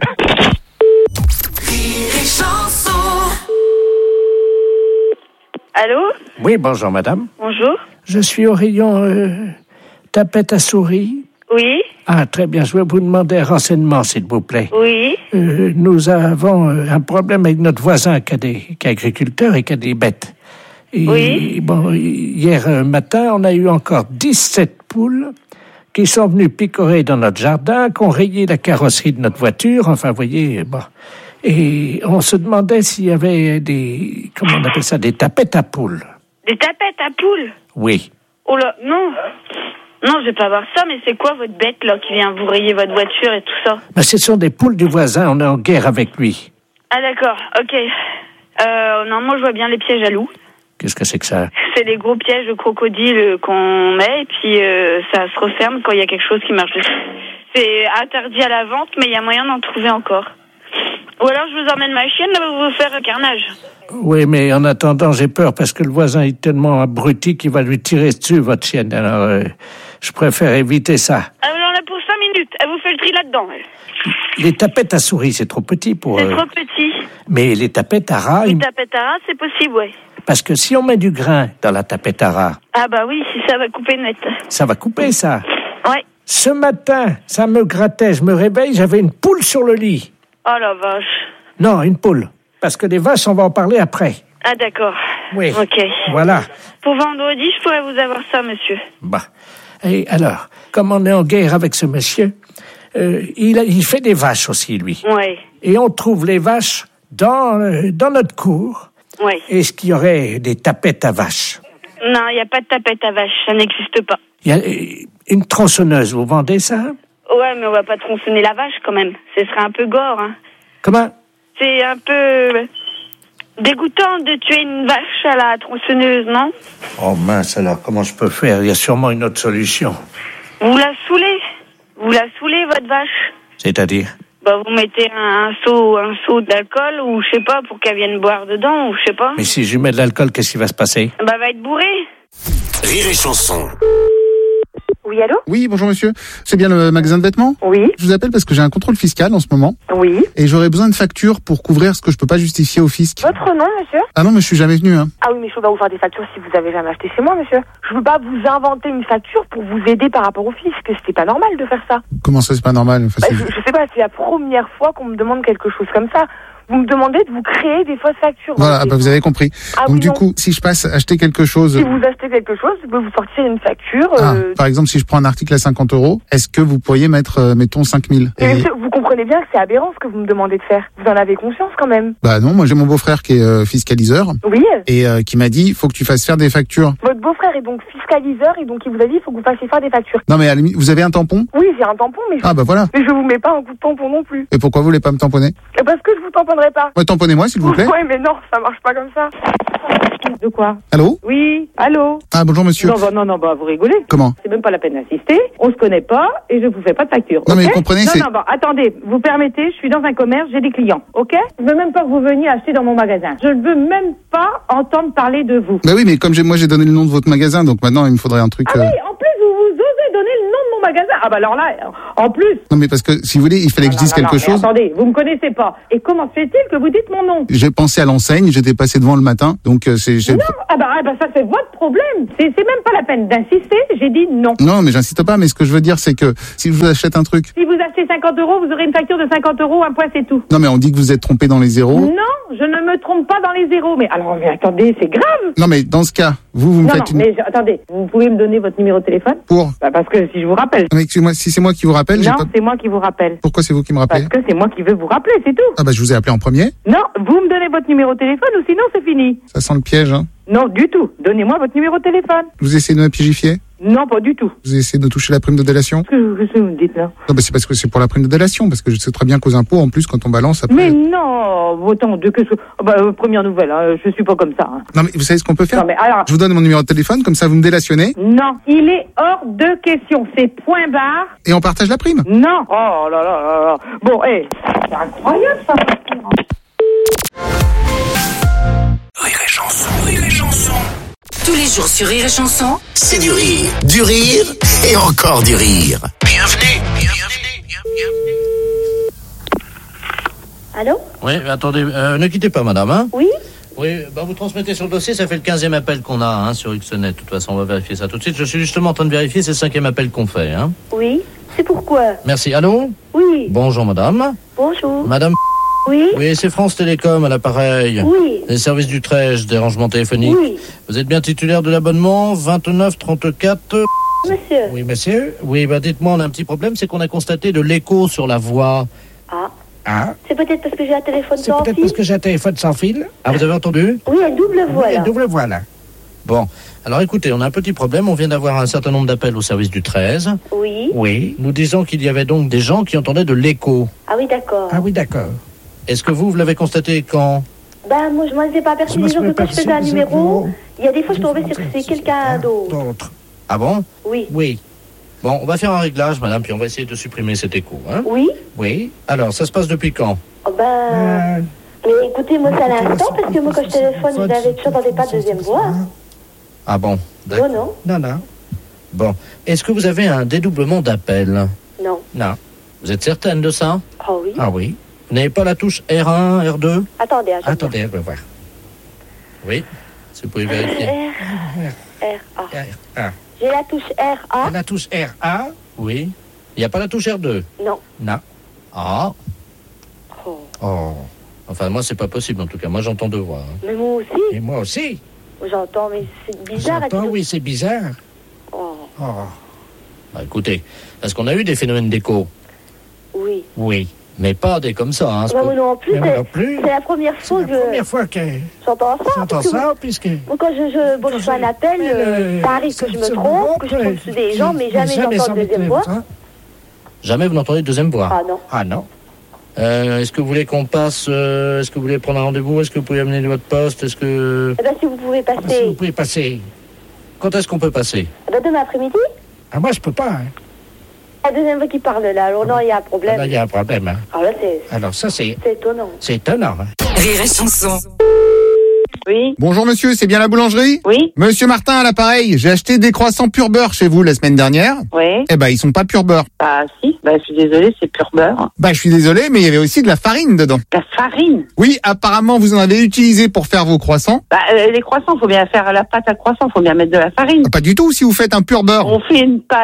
Speaker 15: Allô?
Speaker 3: Oui, bonjour madame.
Speaker 15: Bonjour.
Speaker 3: Je suis au rayon euh, tapette à souris.
Speaker 15: Oui.
Speaker 3: Ah, très bien. Je vais vous demander un renseignement, s'il vous plaît.
Speaker 15: Oui.
Speaker 3: Euh, nous avons euh, un problème avec notre voisin qui, a des, qui est agriculteur et qui a des bêtes. Et,
Speaker 15: oui.
Speaker 3: Bon, hier matin, on a eu encore dix-sept poules qui sont venues picorer dans notre jardin, qui ont rayé la carrosserie de notre voiture. Enfin, vous voyez, bon. Et on se demandait s'il y avait des... Comment on appelle ça? Des tapettes à poules.
Speaker 15: Des tapettes à poules?
Speaker 3: Oui.
Speaker 15: Oh là, non. Non, je vais pas voir ça, mais c'est quoi votre bête, là, qui vient vous rayer votre voiture et tout ça?
Speaker 3: Ben, ce sont des poules du voisin, on est en guerre avec lui.
Speaker 15: Ah, d'accord, ok. Euh, non, moi, je vois bien les pièges à loups.
Speaker 3: Qu'est-ce que c'est que ça?
Speaker 15: C'est les gros pièges de crocodile qu'on met, et puis euh, ça se referme quand il y a quelque chose qui marche dessus. C'est interdit à la vente, mais il y a moyen d'en trouver encore. Ou alors je vous emmène ma chienne, là, vous vous faire un carnage.
Speaker 3: Oui, mais en attendant, j'ai peur parce que le voisin est tellement abruti qu'il va lui tirer dessus, votre chienne. Alors, euh, je préfère éviter ça.
Speaker 15: Ah, on en a pour cinq minutes. Elle vous fait le tri là-dedans. Elle.
Speaker 3: Les tapettes à souris, c'est trop petit pour...
Speaker 15: C'est
Speaker 3: euh...
Speaker 15: trop petit.
Speaker 3: Mais les tapettes à rats...
Speaker 15: Les
Speaker 3: ils...
Speaker 15: tapettes à rats, c'est possible, ouais.
Speaker 3: Parce que si on met du grain dans la tapette à rats...
Speaker 15: Ah bah oui, si ça va couper net.
Speaker 3: Ça va couper, ça.
Speaker 15: Ouais.
Speaker 3: Ce matin, ça me grattait, je me réveille, j'avais une poule sur le lit.
Speaker 15: Oh la vache.
Speaker 3: Non, une poule. Parce que les vaches, on va en parler après.
Speaker 15: Ah d'accord.
Speaker 3: Oui.
Speaker 15: Ok.
Speaker 3: Voilà.
Speaker 15: Pour vendredi, je pourrais vous avoir ça, monsieur.
Speaker 3: Bah. Et alors, comme on est en guerre avec ce monsieur, euh, il, a, il fait des vaches aussi, lui.
Speaker 15: Ouais.
Speaker 3: Et on trouve les vaches dans, euh, dans notre cour.
Speaker 15: Ouais.
Speaker 3: Est-ce qu'il y aurait des tapettes à vaches?
Speaker 15: Non, il n'y a pas de tapette à vache, ça n'existe pas.
Speaker 3: Il y a euh, une tronçonneuse, vous vendez ça?
Speaker 15: Ouais, mais on va pas tronçonner la vache quand même. Ce serait un peu gore, hein.
Speaker 3: Comment?
Speaker 15: C'est un peu dégoûtant de tuer une vache à la tronçonneuse, non?
Speaker 3: Oh mince, alors comment je peux faire? Il y a sûrement une autre solution.
Speaker 15: Vous la saoulez. Vous la saoulez, votre vache.
Speaker 3: C'est-à-dire?
Speaker 15: Bah, vous mettez un, un seau, un seau d'alcool, ou je sais pas, pour qu'elle vienne boire dedans, ou je sais pas.
Speaker 3: Mais si je lui mets de l'alcool, qu'est-ce qui va se passer?
Speaker 15: Bah, elle va être bourrée.
Speaker 4: Rire et chanson.
Speaker 6: Oui, allô? Oui, bonjour monsieur. C'est bien le magasin de vêtements?
Speaker 18: Oui.
Speaker 6: Je vous appelle parce que j'ai un contrôle fiscal en ce moment.
Speaker 18: Oui.
Speaker 6: Et j'aurais besoin de factures pour couvrir ce que je peux pas justifier au fisc.
Speaker 18: Votre nom, monsieur?
Speaker 6: Ah non, mais je suis jamais venu, hein.
Speaker 18: Ah oui, mais je peux pas vous faire des factures si vous avez jamais acheté chez moi, monsieur. Je peux pas vous inventer une facture pour vous aider par rapport au fisc. C'était pas normal de faire ça.
Speaker 6: Comment ça, c'est pas normal? Enfin,
Speaker 18: bah, je, je sais pas, c'est la première fois qu'on me demande quelque chose comme ça. Vous me demandez de vous créer des fausses factures.
Speaker 6: Voilà, bah, vous avez compris.
Speaker 18: Ah
Speaker 6: Donc
Speaker 18: oui,
Speaker 6: du
Speaker 18: non.
Speaker 6: coup, si je passe acheter quelque chose...
Speaker 18: Si vous achetez quelque chose, je peux vous sortir une facture.
Speaker 6: Ah,
Speaker 18: euh,
Speaker 6: par exemple, si je prends un article à cinquante euros, est-ce que vous pourriez mettre, euh, mettons, cinq mille?
Speaker 18: mais monsieur, vous comprenez bien que c'est aberrant ce que vous me demandez de faire. Vous en avez conscience quand même.
Speaker 6: Bah non, moi j'ai mon beau-frère qui est euh, fiscaliseur.
Speaker 18: Oui.
Speaker 6: Et euh, qui m'a dit, il faut que tu fasses faire des factures.
Speaker 18: Votre beau-frère est donc fiscaliseur et donc il vous a dit il faut que vous fassiez faire des factures.
Speaker 6: Non mais à la limite, vous avez un tampon?
Speaker 18: Oui, j'ai un tampon, mais je,
Speaker 6: Ah bah voilà.
Speaker 18: mais je vous mets pas un coup de tampon non plus.
Speaker 6: Et pourquoi vous voulez pas me tamponner?
Speaker 18: Et parce que je vous tamponnerai pas.
Speaker 6: Ouais, tamponnez-moi s'il vous plaît.
Speaker 18: Ouais, mais non, ça marche pas comme ça.
Speaker 19: De quoi?
Speaker 6: Allô?
Speaker 19: Oui, allô?
Speaker 6: Ah bonjour monsieur.
Speaker 19: Non, bah, non, non, bah, vous rigolez.
Speaker 6: Comment?
Speaker 19: C'est même pas la peine d'insister. On se connaît pas et je vous fais pas de facture.
Speaker 6: Non, mais
Speaker 19: ok
Speaker 6: vous comprenez,
Speaker 19: Non,
Speaker 6: c'est-
Speaker 19: non, bah, attendez, vous permettez, je suis dans un commerce, j'ai des clients, ok? Je veux même pas que vous veniez acheter dans mon magasin. Je ne veux même pas entendre parler de vous.
Speaker 6: Bah oui, mais comme j'ai, moi j'ai donné le nom de votre magasin, donc maintenant il me faudrait un truc...
Speaker 19: Ah
Speaker 6: euh,
Speaker 19: oui, en plus, vous, vous osez donner le nom de mon magasin. Ah bah alors là, en plus...
Speaker 6: Non mais parce que si vous voulez, il fallait que je dise
Speaker 19: Non, non,
Speaker 6: quelque
Speaker 19: mais
Speaker 6: chose.
Speaker 19: attendez, vous me connaissez pas. Et comment se fait-il que vous dites mon nom?
Speaker 6: J'ai pensé à l'enseigne, j'étais passé devant le matin, donc euh, c'est... j'ai-
Speaker 19: Non, ah bah, ah bah ça c'est votre problème. C'est c'est même pas la peine d'insister, j'ai dit non.
Speaker 6: Non, mais j'insiste pas, mais ce que je veux dire, c'est que si je vous achète un truc...
Speaker 19: Si vous achetez cinquante euros, vous aurez une facture de cinquante euros, un point c'est tout.
Speaker 6: Non mais on dit que vous êtes trompé dans les zéros.
Speaker 19: Non, je ne me trompe pas dans les zéros. Mais alors, mais attendez, c'est grave.
Speaker 6: Non mais dans ce cas, vous, vous me
Speaker 19: non,
Speaker 6: faites
Speaker 19: non,
Speaker 6: une...
Speaker 19: mais je- attendez, vous pouvez me donner votre numéro de téléphone?
Speaker 6: Pour...
Speaker 19: Bah, parce que si je vous rappelle.
Speaker 6: Non, mais excusez-moi, si c'est moi qui vous rappelle, j'ai
Speaker 19: Non,
Speaker 6: pas...
Speaker 19: c'est moi qui vous rappelle.
Speaker 6: Pourquoi c'est vous qui me rappelez?
Speaker 19: Parce que c'est moi qui veux vous rappeler, c'est tout.
Speaker 6: Ah bah je vous ai appelé en premier.
Speaker 19: Non, vous me donnez votre numéro de téléphone ou sinon c'est fini.
Speaker 6: Ça sent le piège, hein.
Speaker 19: Non, du tout. Donnez-moi votre numéro de téléphone.
Speaker 6: Vous essayez de me pigifier?
Speaker 19: Non, pas du tout.
Speaker 6: Vous essayez de toucher la prime de délation?
Speaker 19: Qu'est-ce que qu'est-ce que vous me dites là?
Speaker 6: Non, bah c'est parce que c'est pour la prime de délation, parce que je sais très bien qu'aux impôts, en plus, quand on balance, après...
Speaker 19: Mais non, autant de que ce... Ah bah, euh, première nouvelle, hein, je suis pas comme ça. hein.
Speaker 6: Non, mais vous savez ce qu'on peut faire?
Speaker 19: Non, mais alors...
Speaker 6: Je vous donne mon numéro de téléphone, comme ça vous me délationnez,
Speaker 19: Non, il est hors de question. C'est point barre.
Speaker 6: et on partage la prime.
Speaker 19: Non. Oh là là là là. Bon, hé, c'est incroyable ça.
Speaker 4: Rire et chanson, rire et chanson.
Speaker 10: Tous les jours sur Rire et Chanson,
Speaker 4: C'est du rire, du rire et encore du rire. Bienvenue, bienvenue, bienvenue.
Speaker 9: Allô?
Speaker 1: Oui, attendez, euh, ne quittez pas, madame. Hein
Speaker 9: Oui?
Speaker 1: Oui, bah vous transmettez sur le dossier, ça fait le quinzième appel qu'on a hein, sur Xnet. De toute façon, on va vérifier ça tout de suite. Je suis justement en train de vérifier, c'est le cinquième appel qu'on fait. Hein.
Speaker 9: Oui? C'est pourquoi?
Speaker 1: Merci. Allô?
Speaker 9: Oui.
Speaker 1: Bonjour, madame.
Speaker 9: Bonjour.
Speaker 1: Madame.
Speaker 9: Oui?
Speaker 1: Oui, c'est France Télécom à l'appareil.
Speaker 9: Oui.
Speaker 1: Les services du Trèche, des rangements téléphoniques.
Speaker 9: Oui.
Speaker 1: Vous êtes bien titulaire de l'abonnement vingt-neuf trente-quatre.
Speaker 9: Monsieur.
Speaker 1: Oui, monsieur. Oui, bah dites-moi, on a un petit problème, c'est qu'on a constaté de l'écho sur la voix.
Speaker 9: Ah.
Speaker 1: Ah.
Speaker 9: C'est peut-être parce que j'ai un téléphone
Speaker 1: C'est
Speaker 9: sans
Speaker 1: peut-être
Speaker 9: fil?
Speaker 1: parce que j'ai un téléphone sans fil. Ah, vous avez entendu?
Speaker 9: Oui, une double voix
Speaker 1: Oui,
Speaker 9: là.
Speaker 1: double voix là. Bon, alors écoutez, on a un petit problème. On vient d'avoir un certain nombre d'appels au service du treize.
Speaker 9: Oui.
Speaker 1: Oui. Nous disons qu'il y avait donc des gens qui entendaient de l'écho.
Speaker 9: Ah oui, d'accord.
Speaker 1: Ah oui, d'accord. Est-ce que vous, vous l'avez constaté quand?
Speaker 9: Ben, moi, je m'en étais pas aperçu.
Speaker 1: Je m'en
Speaker 9: Disons
Speaker 1: suis
Speaker 9: que quand je
Speaker 1: aperçu,
Speaker 9: faisais un
Speaker 1: disons
Speaker 9: numéro,
Speaker 1: que-
Speaker 9: il y a des fois, je tombais sur c'est quelqu'un d'autre.
Speaker 1: D'autres. Ah bon?
Speaker 9: Oui.
Speaker 1: Oui. Bon, on va faire un réglage, madame, puis on va essayer de supprimer cet écho. Hein?
Speaker 9: Oui.
Speaker 1: Oui. Alors, ça se passe depuis quand?
Speaker 9: Oh, ben. Mais écoutez, moi, c'est à l'instant, parce que moi, quand je téléphone, je n'avais toujours pas de deuxième voix.
Speaker 1: Ah bon?
Speaker 9: Non, non.
Speaker 1: Non, non. Bon. Est-ce que vous avez un dédoublement d'appel?
Speaker 9: Non.
Speaker 1: Non. Vous êtes certaine de ça?
Speaker 9: Oh oui.
Speaker 1: Ah oui. Vous n'avez pas la touche R un, R deux?
Speaker 9: Attendez, attendez.
Speaker 1: Attendez, je vais voir. Oui, si vous pouvez vérifier.
Speaker 9: R, R, A.
Speaker 1: Ah.
Speaker 9: J'ai la touche R, A.
Speaker 1: La touche R A? Oui. Il n'y a pas la touche R deux?
Speaker 9: Non.
Speaker 1: Non. Ah.
Speaker 9: Oh.
Speaker 1: Oh. Enfin, moi, c'est pas possible, en tout cas. Moi, j'entends deux voix. hein.
Speaker 9: Mais moi aussi.
Speaker 1: Et moi aussi.
Speaker 9: J'entends, mais c'est bizarre.
Speaker 1: J'entends,
Speaker 9: à
Speaker 1: oui, c'est bizarre.
Speaker 9: Oh.
Speaker 1: Oh. Bah, écoutez, parce qu'on a eu des phénomènes d'écho.
Speaker 9: Oui.
Speaker 1: Oui. Mais pas des comme ça. Hein, c'est
Speaker 9: Bah,
Speaker 1: pas-
Speaker 9: moi non plus.
Speaker 1: Mais moi
Speaker 9: C'est
Speaker 1: non plus.
Speaker 9: c'est la première fois que.
Speaker 1: La première fois que
Speaker 9: J'entends ça.
Speaker 1: j'entends
Speaker 9: parce que
Speaker 1: ça,
Speaker 9: moi-
Speaker 1: puisque...
Speaker 9: moi, quand je, je, bon, je fais un appel, euh, ça arrive que je me trompe, que je tombe sous des gens, mais jamais j'entends de deuxième voix.
Speaker 1: Jamais vous n'entendez de deuxième voix?
Speaker 9: Ah non.
Speaker 1: Ah non. Euh, est-ce que vous voulez qu'on passe... euh, est-ce que vous voulez prendre un rendez-vous? Est-ce que vous pouvez amener votre poste? Est-ce que...
Speaker 9: Eh ben, si vous pouvez
Speaker 1: Si vous
Speaker 9: passer.
Speaker 1: pouvez passer. Quand est-ce qu'on peut passer?
Speaker 9: Eh ben, demain après-midi.
Speaker 1: Ah, moi, je peux pas. Hein.
Speaker 9: La deuxième fois qu'il parle là, alors non, il y a un problème.
Speaker 1: Là, il y a un problème. Hein.
Speaker 9: Alors là, c'est
Speaker 1: Alors, ça, c'est...
Speaker 9: c'est étonnant.
Speaker 1: C'est étonnant. Hein.
Speaker 10: Rire et Chanson.
Speaker 19: Oui.
Speaker 6: Bonjour monsieur, c'est bien la boulangerie?
Speaker 19: Oui.
Speaker 6: Monsieur Martin à l'appareil, j'ai acheté des croissants pur beurre chez vous la semaine dernière.
Speaker 19: Oui.
Speaker 6: Eh ben, ils sont pas pur beurre.
Speaker 19: Bah si, bah je suis désolée, c'est pur beurre.
Speaker 6: Bah, je suis désolé, mais il y avait aussi de la farine dedans.
Speaker 19: La farine?
Speaker 6: Oui, apparemment, vous en avez utilisé pour faire vos croissants.
Speaker 19: Bah euh, les croissants, faut bien faire la pâte à croissant, faut bien mettre de la farine.
Speaker 6: Ah, pas du tout, si vous faites un pur beurre.
Speaker 19: On fait une pâte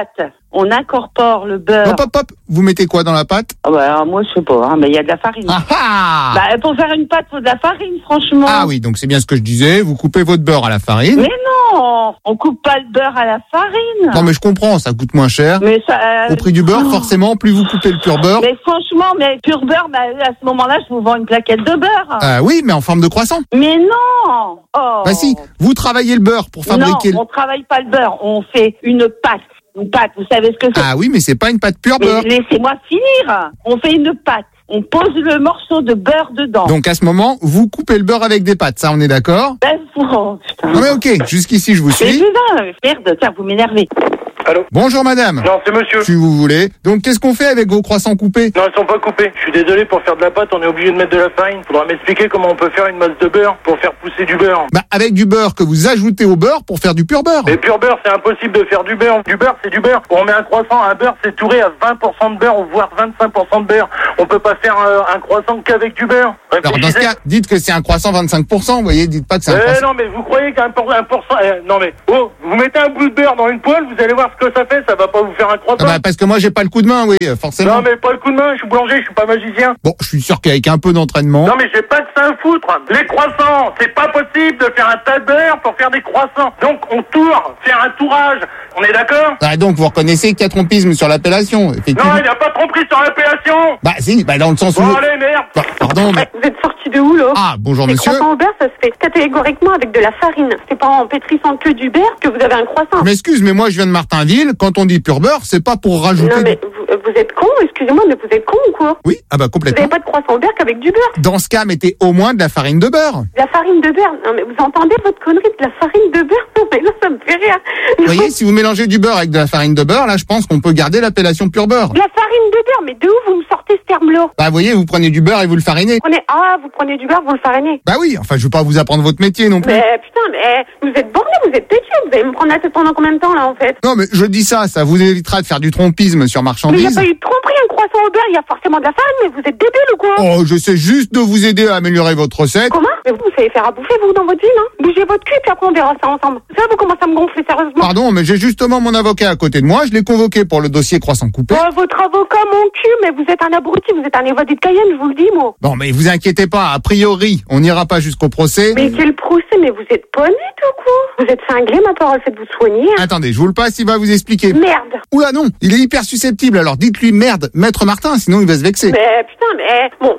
Speaker 5: on incorpore le beurre.
Speaker 6: Hop, hop, hop. Vous mettez quoi dans la pâte?
Speaker 5: Ah bah, alors, moi, je sais pas, hein, mais il y a de la farine.
Speaker 6: Ah ah
Speaker 5: Bah, pour faire une pâte, faut de la farine, franchement.
Speaker 6: Ah oui, donc c'est bien ce que je disais. Vous coupez votre beurre à la farine.
Speaker 5: Mais non, on coupe pas le beurre à la farine.
Speaker 6: Non, mais je comprends, ça coûte moins cher.
Speaker 5: Mais ça, euh,
Speaker 6: Au prix du beurre, forcément, plus vous coupez le pur beurre.
Speaker 5: Mais franchement, mais pur beurre, bah, à ce moment-là, je vous vends une plaquette de beurre.
Speaker 6: Euh, oui, mais en forme de croissant.
Speaker 5: Mais non. Oh.
Speaker 6: Bah si, vous travaillez le beurre pour fabriquer...
Speaker 5: Non, on travaille pas le beurre, on fait une pâte. Une pâte, vous savez ce que c'est?
Speaker 6: Ah oui, mais c'est pas une pâte pure
Speaker 5: mais
Speaker 6: beurre.
Speaker 5: Laissez-moi finir. On fait une pâte. On pose le morceau de beurre dedans.
Speaker 6: Donc à ce moment, vous coupez le beurre avec des pâtes, ça on est d'accord?
Speaker 5: Ben, oh, putain.
Speaker 6: Non mais ok, jusqu'ici je vous
Speaker 5: Mais
Speaker 6: suis.
Speaker 5: putain, merde, tiens, vous m'énervez.
Speaker 17: Allô?
Speaker 6: Bonjour madame.
Speaker 17: Non, c'est monsieur.
Speaker 6: Si vous voulez. Donc qu'est-ce qu'on fait avec vos croissants coupés?
Speaker 17: Non, ils sont pas coupés. Je suis désolé, pour faire de la pâte, on est obligé de mettre de la farine. Faudra m'expliquer comment on peut faire une masse de beurre pour faire pousser du beurre.
Speaker 6: Bah avec du beurre que vous ajoutez au beurre pour faire du pur beurre.
Speaker 17: Mais pur beurre, c'est impossible de faire du beurre. Du beurre, c'est du beurre. On met un croissant, un beurre, c'est touré à vingt pour cent de beurre, voire vingt-cinq pour cent de beurre. On peut pas faire euh, un croissant qu'avec du beurre.
Speaker 6: Alors dans ce cas, dites que c'est un croissant vingt-cinq pour cent, vous voyez, dites pas que c'est un
Speaker 17: Eh
Speaker 6: croissant.
Speaker 17: non, mais vous croyez qu'un pour, un pour cent... eh, non mais, oh, vous mettez un bout de beurre dans une poêle, vous allez voir ce que ça fait, ça va pas vous faire un croissant.
Speaker 6: Ah bah parce que moi j'ai pas le coup de main, oui, forcément.
Speaker 17: Non mais pas le coup de main, je suis boulanger, je suis pas magicien.
Speaker 6: Bon, je suis sûr qu'avec un peu d'entraînement...
Speaker 17: Non mais j'ai pas de ça à foutre. Les croissants, c'est pas possible de faire un tas de beurre pour faire des croissants. Donc on tourne, faire un tourage. On est d'accord?
Speaker 6: Ah donc vous reconnaissez qu'il y a trompisme sur l'appellation, effectivement.
Speaker 17: Non, il n'y a pas de tromperie sur l'appellation.
Speaker 6: Bah si, bah dans le sens où...
Speaker 17: Bon allez, merde.
Speaker 6: Bah, pardon, mais...
Speaker 9: Vous êtes sorti de où, là?
Speaker 6: Ah, bonjour
Speaker 9: Les
Speaker 6: monsieur.
Speaker 9: croissants au beurre, ça se fait catégoriquement avec de la farine. C'est pas en pétrissant que du beurre que vous avez un croissant.
Speaker 6: Je m'excuse, mais moi je viens de Martinville. Quand on dit pur beurre, c'est pas pour rajouter...
Speaker 9: Non, mais vous, vous êtes con, excusez-moi, mais vous êtes con ou quoi?
Speaker 6: Oui, ah bah
Speaker 9: Vous
Speaker 6: complètement.
Speaker 9: n'avez pas de croissant au beurre qu'avec du beurre.
Speaker 6: Dans ce cas, mettez au moins de la farine de beurre.
Speaker 9: De la farine de beurre. Non, mais vous entendez votre connerie de la farine de beurre? Non, mais là, ça me fait rire.
Speaker 6: Vous voyez, si vous mélangez du beurre avec de la farine de beurre, là, je pense qu'on peut garder l'appellation pur beurre.
Speaker 9: De la farine de beurre, mais de où vous me sortez ce terme-là?
Speaker 6: Bah, vous voyez, vous prenez du beurre et vous le farinez.
Speaker 9: Vous prenez... Ah, vous prenez du beurre, vous le farinez.
Speaker 6: Bah oui, enfin, je veux pas vous apprendre votre métier non plus.
Speaker 9: Mais putain, mais vous êtes borné, vous êtes têtu. Vous allez me prendre la tête pendant combien de temps, là, en fait?
Speaker 6: Non, mais je dis ça, ça vous évitera de faire du trompisme sur
Speaker 9: Mais il
Speaker 6: marchandises.
Speaker 9: n'y a pas eu de tromperie, un croissant au beurre, il y a forcément de la farine, mais vous êtes débile ou quoi?
Speaker 6: Oh, je sais juste de vous aider à améliorer votre recette.
Speaker 9: Comment? Mais vous, vous savez faire à bouffer, vous, dans votre vie, non? Bougez votre cul, puis après on verra ça ensemble. Ça, vous commencez à me gonfler sérieusement.
Speaker 6: Pardon, mais j'ai justement mon avocat à côté de moi, je l'ai convoqué pour le dossier croissant coupé.
Speaker 9: Oh, votre avocat, mon cul, mais vous êtes un abruti, vous êtes un évadé de Cayenne, je vous le dis, moi.
Speaker 6: Bon, mais vous inquiétez pas, a priori, on n'ira pas jusqu'au procès.
Speaker 9: Mais quel procès? Mais vous êtes pas net ou quoi? Vous êtes cinglé, ma parole, faites vous soigner. Hein.
Speaker 6: Attendez, je vous le passe, il va vous expliquer.
Speaker 9: Merde.
Speaker 6: Oula non, il est hyper susceptible, alors dites-lui merde, maître Martin, sinon il va se vexer.
Speaker 9: Mais putain, mais bon.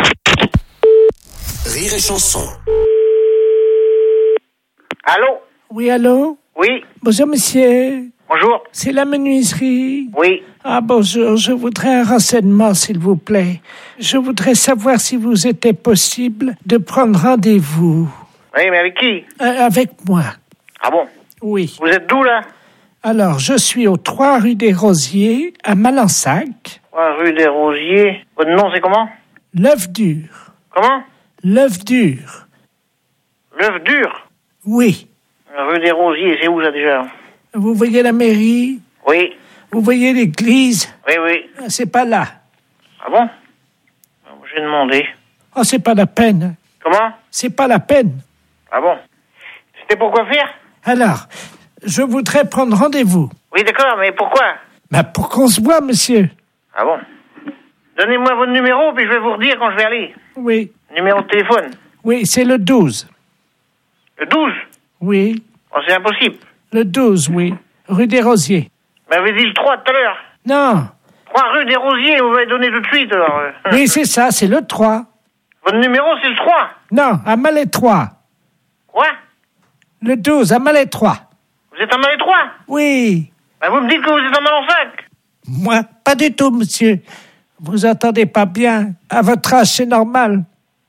Speaker 4: Rire et chanson.
Speaker 3: Allô? Oui, allô?
Speaker 8: Oui.
Speaker 3: Bonjour, monsieur.
Speaker 8: Bonjour.
Speaker 3: C'est la menuiserie?
Speaker 8: Oui.
Speaker 3: Ah, bonjour. Je voudrais un renseignement, s'il vous plaît. Je voudrais savoir si vous était possible de prendre rendez-vous.
Speaker 8: Oui, mais avec qui?
Speaker 3: Euh, avec moi.
Speaker 8: Ah bon?
Speaker 3: Oui.
Speaker 8: Vous êtes d'où, là?
Speaker 3: Alors, je suis au trois rue des Rosiers, à Malensac.
Speaker 8: Ouais, rue des Rosiers. Votre nom, c'est comment?
Speaker 3: L'œuf dur.
Speaker 8: Comment?
Speaker 3: L'œuf dur.
Speaker 8: L'œuf dur?
Speaker 3: Oui.
Speaker 8: Rue des Rosiers, c'est où, ça, déjà?
Speaker 3: Vous voyez la mairie?
Speaker 8: Oui.
Speaker 3: Vous voyez l'église?
Speaker 8: Oui, oui.
Speaker 3: C'est pas là.
Speaker 8: Ah bon? J'ai demandé.
Speaker 3: Oh, c'est pas la peine.
Speaker 8: Comment?
Speaker 3: C'est pas la peine.
Speaker 8: Ah bon? C'était pour quoi faire?
Speaker 3: Alors, je voudrais prendre rendez-vous.
Speaker 8: Oui, d'accord, mais pourquoi?
Speaker 3: Bah, pour qu'on se voit, monsieur.
Speaker 8: Ah bon? Donnez-moi votre numéro, puis je vais vous redire quand je vais aller.
Speaker 3: Oui.
Speaker 8: Numéro de téléphone?
Speaker 3: Oui, c'est le douze.
Speaker 8: Le douze?
Speaker 3: Oui.
Speaker 8: Oh, c'est impossible.
Speaker 3: Le douze, oui. Rue des Rosiers.
Speaker 8: Vous m'avez dit le trois tout à l'heure.
Speaker 3: Non.
Speaker 8: trois rue des Rosiers, vous m'avez donné tout de suite, alors.
Speaker 3: Oui, c'est ça, c'est le trois.
Speaker 8: Votre numéro, c'est le trois?
Speaker 3: Non, à Malais trois.
Speaker 8: Quoi?
Speaker 3: Le douze, à Malais trois.
Speaker 8: Vous êtes en Malais trois?
Speaker 3: Oui.
Speaker 8: Ben, vous me dites que vous êtes en Malensac?
Speaker 3: Moi, pas du tout, monsieur. Vous entendez pas bien. À votre âge, c'est normal.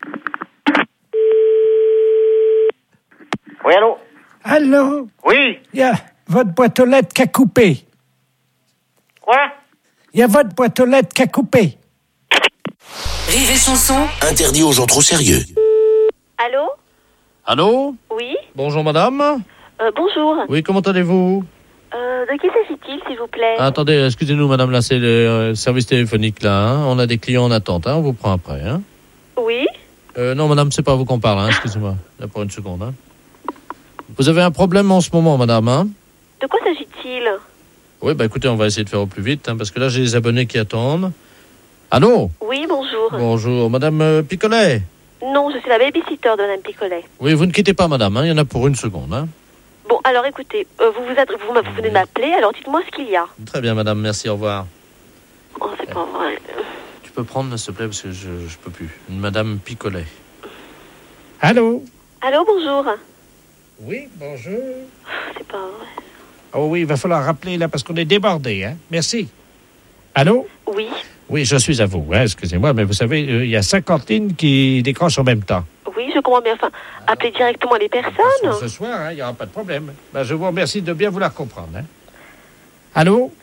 Speaker 8: Oui, allô?
Speaker 3: Allô?
Speaker 8: Oui.
Speaker 3: Il y a votre boîte aux lettres qui a coupé.
Speaker 8: Quoi?
Speaker 3: Il y a votre boîte aux lettres qui a coupé.
Speaker 10: Rire et chanson.
Speaker 4: Interdit aux gens trop sérieux.
Speaker 9: Allô?
Speaker 1: Allô?
Speaker 9: Oui?
Speaker 1: Bonjour madame.
Speaker 9: Euh, bonjour.
Speaker 1: Oui, comment allez-vous?
Speaker 9: Euh, de qui s'agit-il, s'il vous plaît?
Speaker 1: Ah, attendez, excusez-nous madame, là c'est le euh, service téléphonique là. Hein. On a des clients en attente, hein. On vous prend après. Hein.
Speaker 9: Oui?
Speaker 1: Euh, non madame, c'est pas vous qu'on parle, hein. Excusez-moi. Là pour une seconde. Hein. Vous avez un problème en ce moment madame, hein?
Speaker 9: De quoi s'agit-il?
Speaker 1: Oui, bah écoutez, on va essayer de faire au plus vite, hein, parce que là, j'ai des abonnés qui attendent. Allô?
Speaker 20: Oui, bonjour.
Speaker 1: Bonjour, Madame euh, Picolet.
Speaker 20: Non, je suis la babysitter de Madame Picolet.
Speaker 1: Oui, vous ne quittez pas, madame, hein, il y en a pour une seconde. Hein.
Speaker 20: Bon, alors écoutez, euh, vous, vous, adre- vous, vous venez de m'appeler, alors dites-moi ce qu'il y a.
Speaker 1: Très bien, madame, merci, au revoir.
Speaker 20: Oh, c'est pas vrai.
Speaker 1: Tu peux prendre, s'il te plaît, parce que je je peux plus. Une Madame Picolet.
Speaker 3: Allô?
Speaker 20: Allô, bonjour.
Speaker 3: Oui, bonjour.
Speaker 20: C'est pas vrai.
Speaker 3: Oh oui, il va falloir rappeler là parce qu'on est débordé, hein. Merci. Allô?
Speaker 20: Oui.
Speaker 3: Oui, je suis à vous, hein, excusez-moi, mais vous savez, euh, il y a cinquante lignes qui décrochent en même temps.
Speaker 20: Oui, je comprends bien. Enfin, appelez directement les personnes.
Speaker 3: Ce soir, hein, il n'y aura pas de problème. Ben, je vous remercie de bien vouloir comprendre. Hein. Allô?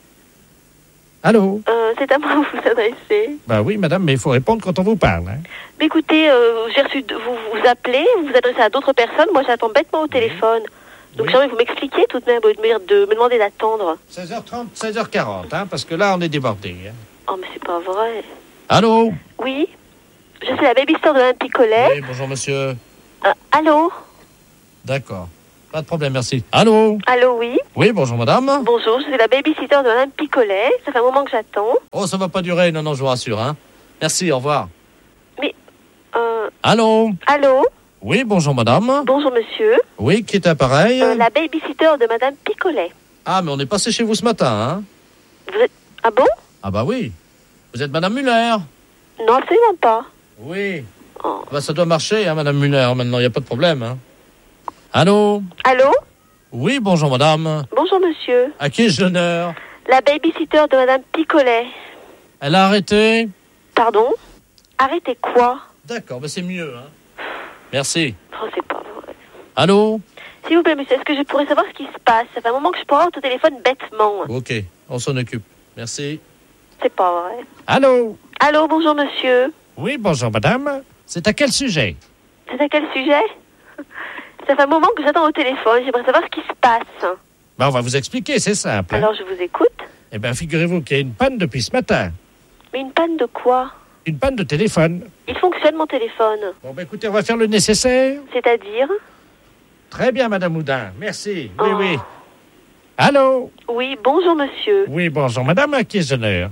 Speaker 3: Allô?
Speaker 20: Euh, c'est à moi que vous vous adressez.
Speaker 3: Ben oui, madame, mais il faut répondre quand on vous parle. Hein.
Speaker 20: Mais écoutez, euh, j'ai reçu, de- vous vous appelez, vous vous adressez à d'autres personnes, moi j'attends bêtement au téléphone. Donc j'aimerais que vous m'expliquiez tout de même, au lieu de me, de me demander d'attendre.
Speaker 3: seize heures trente, seize heures quarante, hein, parce que là, on est débordé. Hein.
Speaker 20: Oh, mais c'est pas vrai.
Speaker 1: Allô?
Speaker 20: Oui, je suis la babysitter de Madame Picolet.
Speaker 1: Oui, bonjour, monsieur.
Speaker 20: Euh, allô?
Speaker 1: D'accord. Pas de problème, merci. Allô?
Speaker 20: Allô, oui.
Speaker 1: Oui, bonjour, madame.
Speaker 20: Bonjour, je suis la babysitter de Madame Picolet. Ça fait un moment que j'attends.
Speaker 1: Oh, ça va pas durer, non, non, je vous rassure, hein. Merci, au revoir.
Speaker 20: Mais, euh...
Speaker 1: Allô?
Speaker 20: Allô?
Speaker 1: Oui, bonjour, madame.
Speaker 20: Bonjour, monsieur.
Speaker 1: Oui, qui est à pareil?
Speaker 20: Euh, la babysitter de Madame Picolet.
Speaker 1: Ah, mais on est passé chez vous ce matin, hein.
Speaker 20: Vous êtes... Ah bon?
Speaker 1: Ah bah oui. Vous êtes madame Muller?
Speaker 20: Non, absolument pas.
Speaker 1: Oui.
Speaker 20: Oh.
Speaker 1: Bah ça doit marcher, hein, madame Muller, maintenant, il n'y a pas de problème, hein. Allô?
Speaker 20: Allô?
Speaker 1: Oui, bonjour, madame.
Speaker 20: Bonjour, monsieur.
Speaker 1: À qui ai-je l'honneur?
Speaker 20: La babysitter de Madame Picolet.
Speaker 1: Elle a arrêté?
Speaker 20: Pardon? Arrêtez quoi?
Speaker 1: D'accord, bah c'est mieux, hein. Merci.
Speaker 20: Oh, c'est pas vrai.
Speaker 1: Allô?
Speaker 20: S'il vous plaît, monsieur, est-ce que je pourrais savoir ce qui se passe? Ça fait un moment que je prends au téléphone bêtement.
Speaker 1: Ok, on s'en occupe. Merci.
Speaker 20: C'est pas vrai.
Speaker 3: Allô?
Speaker 20: Allô, bonjour, monsieur.
Speaker 3: Oui, bonjour, madame. C'est à quel sujet?
Speaker 20: C'est à quel sujet? Ça fait un moment que j'attends au téléphone. J'aimerais savoir ce qui se passe.
Speaker 3: Ben, on va vous expliquer, c'est simple. Hein.
Speaker 20: Alors, je vous écoute.
Speaker 3: Eh bien, figurez-vous qu'il y a une panne depuis ce matin.
Speaker 20: Mais une panne de quoi?
Speaker 3: Une panne de téléphone.
Speaker 20: Il fonctionne, mon téléphone.
Speaker 3: Bon, ben écoutez, on va faire le nécessaire.
Speaker 20: C'est-à-dire?
Speaker 3: Très bien, madame Houdin. Merci. Oui,
Speaker 20: Oh.
Speaker 3: oui. Allô?
Speaker 20: Oui, bonjour, monsieur.
Speaker 3: Oui, bonjour, madame. À qui ai-je l'honneur?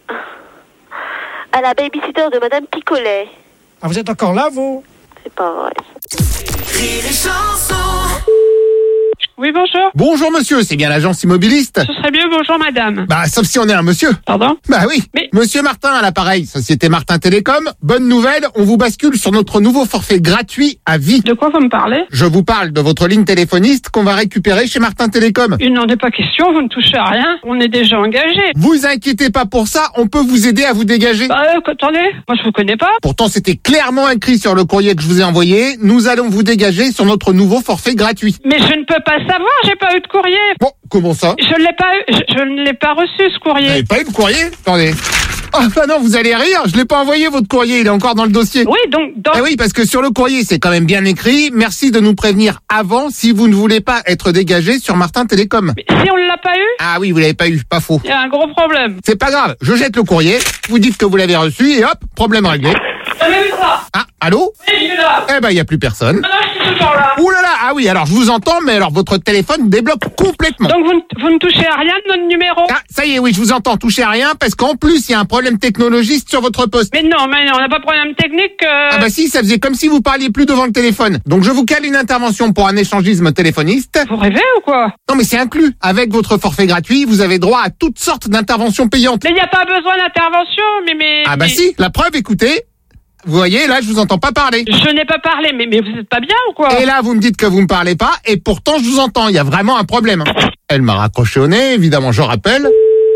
Speaker 20: À la babysitter de Madame Picolet.
Speaker 3: Ah, vous êtes encore là, vous?
Speaker 20: C'est pas vrai.
Speaker 4: Rire et chanson.
Speaker 21: Oui, bonjour.
Speaker 6: Bonjour monsieur, c'est bien l'agence immobiliste?
Speaker 21: Ce serait mieux bonjour madame.
Speaker 6: Bah, sauf si on est un monsieur.
Speaker 21: Pardon?
Speaker 6: Bah oui.
Speaker 21: Mais-
Speaker 6: Monsieur Martin à l'appareil, Société Martin Télécom. Bonne nouvelle, on vous bascule sur notre nouveau forfait gratuit à vie.
Speaker 21: De quoi vous me parlez?
Speaker 6: Je vous parle de votre ligne téléphoniste qu'on va récupérer chez Martin Télécom.
Speaker 21: Il n'en est pas question, vous ne touchez à rien. On est déjà engagé.
Speaker 6: Vous inquiétez pas pour ça, on peut vous aider à vous dégager.
Speaker 21: Bah, euh, attendez, moi je vous connais pas.
Speaker 6: Pourtant, c'était clairement écrit sur le courrier que je vous ai envoyé. Nous allons vous dégager sur notre nouveau forfait gratuit.
Speaker 21: Mais je ne peux pas savoir, j'ai pas eu de courrier.
Speaker 6: Bon, comment ça?
Speaker 21: Je l'ai pas eu, je, je ne l'ai pas reçu ce
Speaker 6: Vous
Speaker 21: courrier.
Speaker 6: n'avez pas eu le courrier? Attendez. Ah bah non, vous allez rire, je l'ai pas envoyé votre courrier, il est encore dans le dossier.
Speaker 21: Oui, donc dans...
Speaker 6: Eh oui, parce que sur le courrier, c'est quand même bien écrit. Merci de nous prévenir avant si vous ne voulez pas être dégagé sur Martin Télécom.
Speaker 21: Mais si on l'a pas eu,
Speaker 6: Ah oui, vous l'avez pas eu, pas faux.
Speaker 21: il y a un gros problème.
Speaker 6: C'est pas grave, je jette le courrier, vous dites que vous l'avez reçu et hop, problème réglé.
Speaker 21: J'avais vu ça.
Speaker 6: Ah, allô?
Speaker 21: Oui, je suis là.
Speaker 6: Eh ben, il y a plus personne.
Speaker 21: Ah non, je suis toujours là.
Speaker 6: Ouh là là, ah oui, alors je vous entends, mais alors votre téléphone débloque complètement.
Speaker 21: Donc vous ne, vous ne touchez à rien de notre numéro.
Speaker 6: Ah, ça y est, oui, je vous entends, touchez à rien, parce qu'en plus, il y a un problème technologiste sur votre poste.
Speaker 21: Mais non, mais non, on n'a pas de problème technique. euh.
Speaker 6: Ah bah si, ça faisait comme si vous parliez plus devant le téléphone. Donc je vous cale une intervention pour un échangisme téléphoniste.
Speaker 21: Vous rêvez ou quoi?
Speaker 6: Non mais c'est inclus. Avec votre forfait gratuit, vous avez droit à toutes sortes d'interventions payantes.
Speaker 21: Mais il n'y a pas besoin d'intervention, mais mais.
Speaker 6: Ah bah
Speaker 21: mais-
Speaker 6: si, la preuve, écoutez. Vous voyez, là, je vous entends pas parler.
Speaker 21: Je n'ai pas parlé, mais, mais vous êtes pas bien ou quoi?
Speaker 6: Et là, vous me dites que vous me parlez pas, et pourtant, je vous entends. Il y a vraiment un problème. Elle m'a raccroché au nez, évidemment, je rappelle.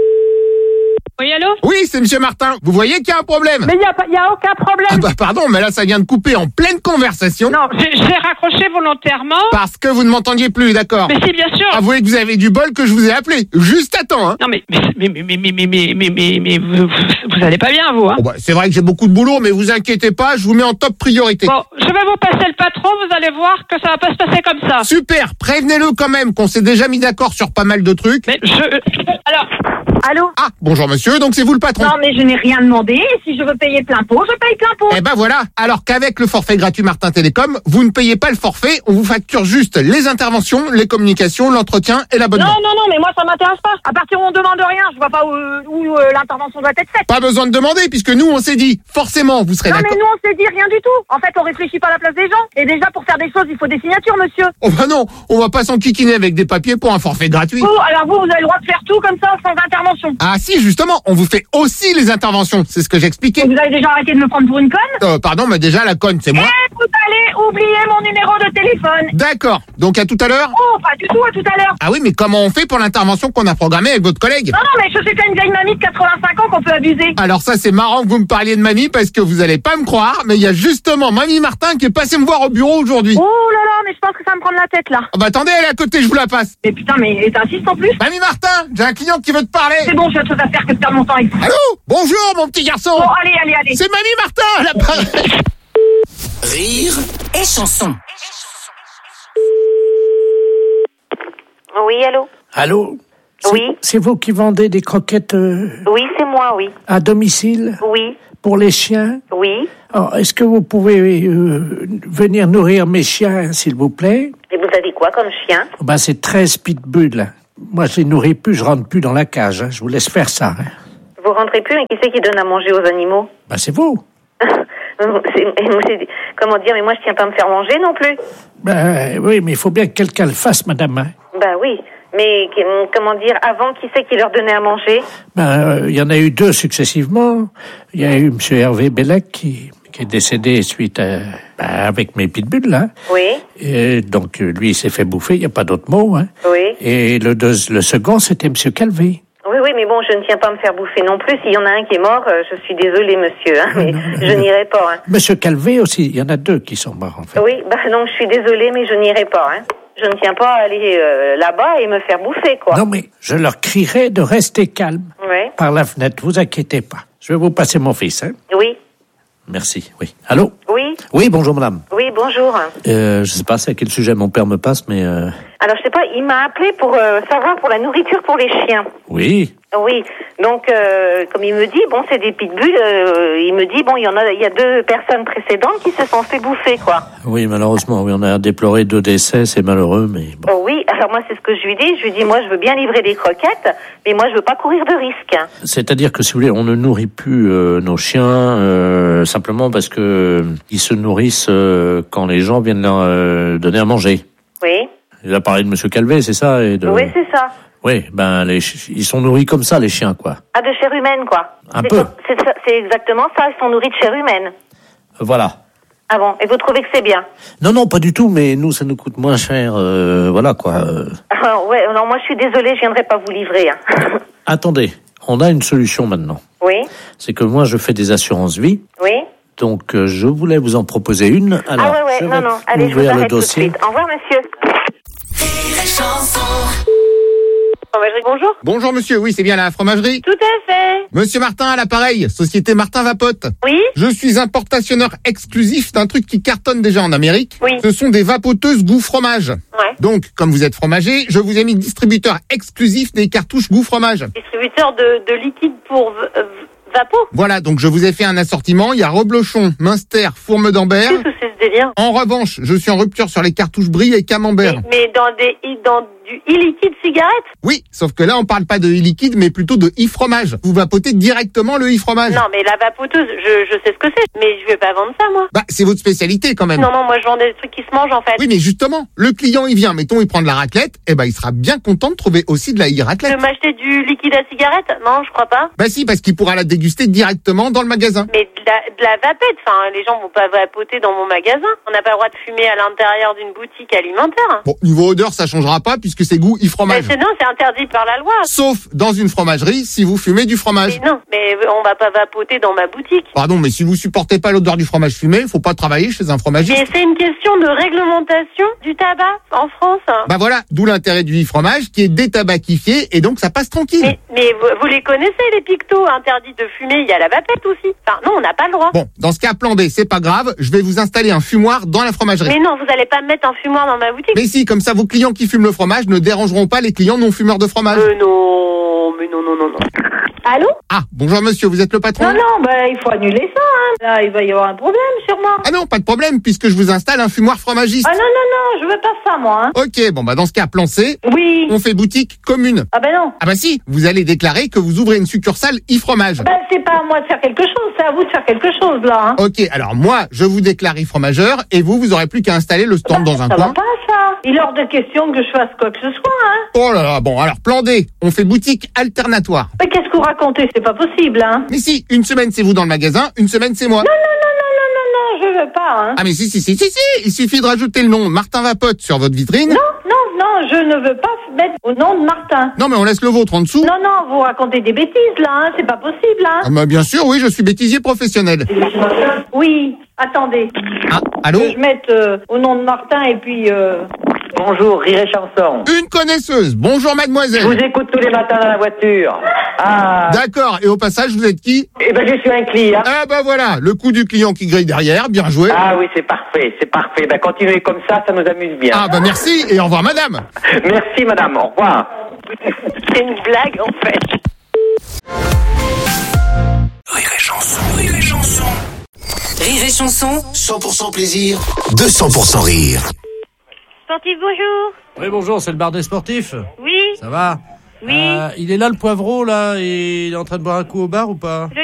Speaker 21: Oui, allô?
Speaker 6: Oui, c'est Monsieur Martin. Vous voyez qu'il y a un problème?
Speaker 21: Mais il n'y a, pas- y a aucun problème.
Speaker 6: Ah bah pardon, mais là, ça vient de couper en pleine conversation.
Speaker 21: Non, j'ai j'ai raccroché volontairement.
Speaker 6: Parce que vous ne m'entendiez plus, d'accord?
Speaker 21: Mais si, bien sûr.
Speaker 6: Avouez que vous avez du bol que je vous ai appelé. Juste à temps, hein.
Speaker 21: Non, mais, mais, mais, mais, mais, mais, mais, mais, mais, mais vous, vous, vous allez pas bien, vous, hein?
Speaker 6: Bon bah, c'est vrai que j'ai beaucoup de boulot, mais vous inquiétez pas, je vous mets en top priorité.
Speaker 21: Bon, je vais vous passer le patron, vous allez voir que ça va pas se passer comme ça.
Speaker 6: Super, prévenez-le quand même qu'on s'est déjà mis d'accord sur pas mal de trucs.
Speaker 21: Mais je... Alors...
Speaker 19: Allô?
Speaker 6: Ah, bonjour monsieur, donc c'est vous le patron?
Speaker 19: Non, mais je n'ai rien demandé. Et si je veux payer plein pot, je paye plein pot.
Speaker 6: Eh ben voilà. Alors qu'avec le forfait gratuit Martin Télécom, vous ne payez pas le forfait, on vous facture juste les interventions, les communications, l'entretien et l'abonnement.
Speaker 19: Non, non, non, mais moi ça m'intéresse pas. À partir où on demande rien, je vois pas où, où euh, l'intervention doit être faite.
Speaker 6: Pas besoin de demander, puisque nous on s'est dit, forcément vous serez
Speaker 19: Non,
Speaker 6: d'accord.
Speaker 19: mais nous on s'est dit rien du tout. En fait, on réfléchit pas à la place des gens. Et déjà, pour faire des choses, il faut des signatures, monsieur.
Speaker 6: Oh bah non, on va pas s'enquiquiner avec des papiers pour un forfait gratuit.
Speaker 19: Vous, alors vous, vous avez le droit de faire tout comme ça, sans intervention.
Speaker 6: Ah si, justement, on vous fait aussi les interventions, c'est ce que j'expliquais.
Speaker 19: Vous avez déjà arrêté de me prendre pour une conne?
Speaker 6: Euh, pardon, mais déjà la conne, c'est moi.
Speaker 19: Et vous allez oublier mon numéro de téléphone.
Speaker 6: D'accord, donc à tout à l'heure.
Speaker 19: Oh, pas du tout, à tout à l'heure.
Speaker 6: Ah oui, mais comment on fait pour l'intervention qu'on a programmée avec votre collègue?
Speaker 19: Non, non, mais je suis pas une vieille mamie de quatre-vingt-cinq ans qu'on peut abuser.
Speaker 6: Alors ça, c'est marrant que vous me parliez de mamie, parce que vous allez pas me croire, mais il y a justement mamie Martin qui est passée me voir au bureau aujourd'hui.
Speaker 19: Oh là là, mais je pense que ça va me prendre la tête, là.
Speaker 6: Ah bah attendez, elle est à côté, je vous la passe.
Speaker 19: Mais putain, mais t'insistes en plus?
Speaker 6: Mamie Martin, j'ai un client qui veut te parler.
Speaker 19: C'est bon, j'ai autre chose à faire que de perdre mon temps avec vous.
Speaker 6: Allô? Bonjour, mon petit garçon.
Speaker 19: Bon, allez, allez, allez.
Speaker 6: C'est mamie Martin, l'appareil.
Speaker 10: Rire et chanson.
Speaker 7: Oui, allô?
Speaker 3: Allô? C'est-
Speaker 7: Oui.
Speaker 3: C'est vous qui vendez des croquettes euh,
Speaker 7: Oui, c'est moi, oui.
Speaker 3: à domicile
Speaker 7: Oui,
Speaker 3: pour les chiens?
Speaker 7: oui.
Speaker 3: Alors, est-ce que vous pouvez euh, venir nourrir mes chiens, s'il vous plaît?
Speaker 7: Et vous avez quoi comme chien?
Speaker 3: Ben, c'est treize pitbulls. Moi, je les nourris plus, je rentre plus dans la cage. Hein. Je vous laisse faire ça. Hein.
Speaker 7: Vous rentrez plus, mais qui c'est qui donne à manger aux animaux?
Speaker 3: Ben, c'est vous.
Speaker 7: C'est- c'est- Comment dire, mais moi je tiens pas à me faire manger non plus.
Speaker 3: Ben, oui, mais il faut bien que quelqu'un le fasse, madame. Hein.
Speaker 7: Bah oui, mais qui- comment dire, avant, qui c'est qui leur donnait à manger?
Speaker 3: Ben, euh, il y en a eu deux successivement. Il y a eu M. Hervé Bellec qui, qui est décédé suite à, ben, avec mes pitbulls, là.
Speaker 7: Oui,
Speaker 3: Et donc, euh, lui, il s'est fait bouffer, il n'y a pas d'autre mot. Hein.
Speaker 7: oui.
Speaker 3: Et le, deux, le second, c'était M. Calvé.
Speaker 7: Oui, oui, mais bon, je ne tiens pas à me faire bouffer non plus. S'il y en a un qui est mort, euh, je suis désolée, monsieur, hein, mais je n'irai pas. Hein.
Speaker 3: Monsieur Calvé aussi, il y en a deux qui sont morts, en fait.
Speaker 7: Oui, bah non, je suis désolée, mais je n'irai pas. Hein. Je ne tiens pas à aller euh, là-bas et me faire bouffer, quoi.
Speaker 3: Non, mais je leur crierai de rester calme
Speaker 7: Ouais.
Speaker 3: par la fenêtre, vous inquiétez pas. Je vais vous passer mon fils, hein.
Speaker 7: Oui,
Speaker 3: Merci, oui. Allô?
Speaker 7: oui,
Speaker 3: Oui, bonjour, madame.
Speaker 7: oui, bonjour.
Speaker 3: Euh, je sais pas c'est à quel sujet mon père me passe, mais euh,
Speaker 7: Alors, je sais pas, il m'a appelé pour euh, savoir pour la nourriture pour les chiens.
Speaker 3: oui.
Speaker 7: Oui, donc euh, comme il me dit, bon, c'est des pitbulls. Euh, il me dit, bon, il y en a, il y a deux personnes précédentes qui se sont fait bouffer, quoi.
Speaker 3: Oui, malheureusement, oui, on a déploré deux décès, c'est malheureux, mais bon.
Speaker 7: Oh oui, alors moi, c'est ce que je lui dis. Je lui dis, moi, je veux bien livrer des croquettes, mais moi, je veux pas courir de risque.
Speaker 3: C'est-à-dire que, si vous voulez, on ne nourrit plus euh, nos chiens euh, simplement parce que euh, ils se nourrissent euh, quand les gens viennent leur euh, donner à manger.
Speaker 7: Oui,
Speaker 3: Il a parlé de Monsieur Calvé, c'est ça et de...
Speaker 7: oui, c'est ça.
Speaker 3: Oui, ben, les chi- ils sont nourris comme ça, les chiens, quoi.
Speaker 7: Ah, de chair humaine, quoi.
Speaker 3: Un
Speaker 7: C'est
Speaker 3: peu.
Speaker 7: ça- C'est ça- c'est exactement ça, ils sont nourris de chair humaine.
Speaker 3: Voilà.
Speaker 7: Ah bon, et vous trouvez que c'est bien?
Speaker 3: Non, non, pas du tout, mais nous, ça nous coûte moins cher, euh, voilà, quoi. euh.
Speaker 7: Ah, ouais, non, moi, je suis désolée, je viendrai pas vous livrer. Hein.
Speaker 3: Attendez, on a une solution maintenant.
Speaker 7: Oui,
Speaker 3: C'est que moi, je fais des assurances vie.
Speaker 7: oui.
Speaker 3: Donc, euh, je voulais vous en proposer une. Alors,
Speaker 7: ah ouais, ouais,
Speaker 3: je
Speaker 7: non,
Speaker 3: vais
Speaker 7: non, allez, je vous
Speaker 3: ouvrir le
Speaker 7: arrête tout de
Speaker 3: dossier.
Speaker 7: suite. Au revoir, monsieur.
Speaker 10: Rire et chanson.
Speaker 7: Fromagerie, bonjour.
Speaker 6: Bonjour monsieur, oui, c'est bien la fromagerie.
Speaker 7: Tout à fait.
Speaker 6: Monsieur Martin à l'appareil, société Martin Vapote.
Speaker 7: Oui.
Speaker 6: Je suis importationneur exclusif d'un truc qui cartonne déjà en Amérique.
Speaker 7: Oui.
Speaker 6: Ce sont des vapoteuses goût fromage.
Speaker 7: Ouais.
Speaker 6: Donc, comme vous êtes fromager, je vous ai mis distributeur exclusif des cartouches goût fromage.
Speaker 7: Distributeur de, de liquide pour v- v- Vapo.
Speaker 6: Voilà, donc je vous ai fait un assortiment. Il y a Reblochon, Münster, Fourme d'Ambert.
Speaker 7: Qu'est-ce que c'est ce délire?
Speaker 6: En revanche, je suis en rupture sur les cartouches Brie et Camembert.
Speaker 7: Mais, mais dans des dans du e-liquide cigarette?
Speaker 6: Oui, sauf que là, on parle pas de e-liquide, mais plutôt de e-fromage. Vous vapotez directement le e-fromage.
Speaker 7: Non, mais la vapoteuse, je, je sais ce que c'est, mais je vais pas vendre ça, moi.
Speaker 6: Bah, c'est votre spécialité quand même.
Speaker 7: Non, non, moi je vends des trucs qui se mangent, en fait.
Speaker 6: Oui, mais justement, le client, il vient, mettons, il prend de la raclette, et ben, il sera bien content de trouver aussi de la e-raclette.
Speaker 7: De m'acheter du liquide à cigarette? Non, je crois pas.
Speaker 6: Bah si, parce qu'il pourra la déguster directement dans le magasin.
Speaker 7: Mais de la, de la vapette, enfin, les gens vont pas vapoter dans mon magasin. On n'a pas le droit de fumer à l'intérieur d'une boutique alimentaire.
Speaker 6: Bon, niveau odeur, ça changera pas, puisque c'est goût e-fromage.
Speaker 7: Mais c'est, non, c'est interdit par la loi.
Speaker 6: Sauf dans une fromagerie, si vous fumez du fromage.
Speaker 7: Mais non, mais on va pas vapoter dans ma boutique.
Speaker 6: Pardon, mais si vous supportez pas l'odeur du fromage fumé, faut pas travailler chez un fromagiste.
Speaker 7: Mais c'est une question de réglementation du tabac en France.
Speaker 6: Bah voilà, d'où l'intérêt du e-fromage, qui est détabacifié, et donc ça passe tranquille.
Speaker 7: Mais, mais vous, vous les connaissez, les pictos interdits de fumer? Il y a la vapette aussi. Enfin, non, on n'a pas le droit.
Speaker 6: Bon, dans ce cas, plan B, c'est pas grave, je vais vous installer un fumoir dans la fromagerie.
Speaker 7: Mais non, vous allez pas me mettre un fumoir dans ma boutique.
Speaker 6: Mais si, comme ça, vos clients qui fument le fromage ne dérangeront pas les clients non fumeurs de fromage.
Speaker 7: Euh, non,
Speaker 16: mais non, non, non, non.
Speaker 7: Allô?
Speaker 6: Ah, bonjour monsieur, vous êtes le patron?
Speaker 7: Non, non, bah, il faut annuler ça, hein. Là, il va y avoir un problème, sûrement.
Speaker 6: Ah non, pas de problème, puisque je vous installe un fumoir fromagiste.
Speaker 7: Ah non, non, non, je veux pas ça, moi, hein.
Speaker 6: Ok, bon bah dans ce cas, plan C,
Speaker 7: oui.
Speaker 6: On fait boutique commune.
Speaker 7: Ah ben non.
Speaker 6: Ah bah si, vous allez déclarer que vous ouvrez une succursale e-fromage.
Speaker 7: Ben c'est pas à moi de faire quelque chose, c'est à vous de faire quelque chose, là, hein.
Speaker 6: Ok, alors moi, je vous déclare e-fromageur, et vous, vous aurez plus qu'à installer le stand
Speaker 7: bah,
Speaker 6: dans un
Speaker 7: ça
Speaker 6: coin.
Speaker 7: va pas, ça. Il est hors de question que je fasse quoi que ce soit, hein.
Speaker 6: Oh là là, bon, alors plan D, on fait boutique alternatoire.
Speaker 7: Mais qu'est-ce que vous racontez? C'est pas possible, hein.
Speaker 6: Mais si, une semaine c'est vous dans le magasin, une semaine c'est moi.
Speaker 7: Non, non, non, non, non, non, non, je veux pas, hein.
Speaker 6: Ah mais si, si, si, si, si, il suffit de rajouter le nom Martin Vapote sur votre vitrine.
Speaker 7: Non, non, non, je ne veux pas mettre au nom de Martin.
Speaker 6: Non mais on laisse le vôtre en dessous.
Speaker 7: Non, non, vous racontez des bêtises, là, hein, c'est pas possible, hein.
Speaker 6: Ah bah bien sûr, oui, je suis bêtisier professionnel.
Speaker 7: Oui, attendez.
Speaker 6: Ah, allô?
Speaker 7: Que je mette euh, au nom de Martin et puis... Euh...
Speaker 11: Bonjour, Rire et Chanson.
Speaker 6: Une connaisseuse, bonjour mademoiselle.
Speaker 11: Je vous écoute tous les matins dans la voiture. Ah.
Speaker 6: D'accord, et au passage, vous êtes qui?
Speaker 11: Eh ben, je suis un client.
Speaker 6: Ah bah voilà, le coup du client qui grille derrière, bien joué.
Speaker 11: Ah oui, c'est parfait, c'est parfait. Ben, continuez comme ça, ça nous amuse bien.
Speaker 6: Ah bah merci, et au revoir madame.
Speaker 11: Merci madame, au revoir.
Speaker 20: C'est une blague, en fait.
Speaker 4: Rire et Chanson, Rire et Chanson.
Speaker 10: Rire et Chanson,
Speaker 4: cent pour cent plaisir, deux cents pour cent rire.
Speaker 13: Sportif, bonjour.
Speaker 1: Oui, bonjour, c'est le bar des sportifs.
Speaker 13: Oui.
Speaker 1: Ça va?
Speaker 13: Oui.
Speaker 1: Euh, il est là, le poivreau, là, et il est en train de boire un coup au bar ou pas?
Speaker 13: Le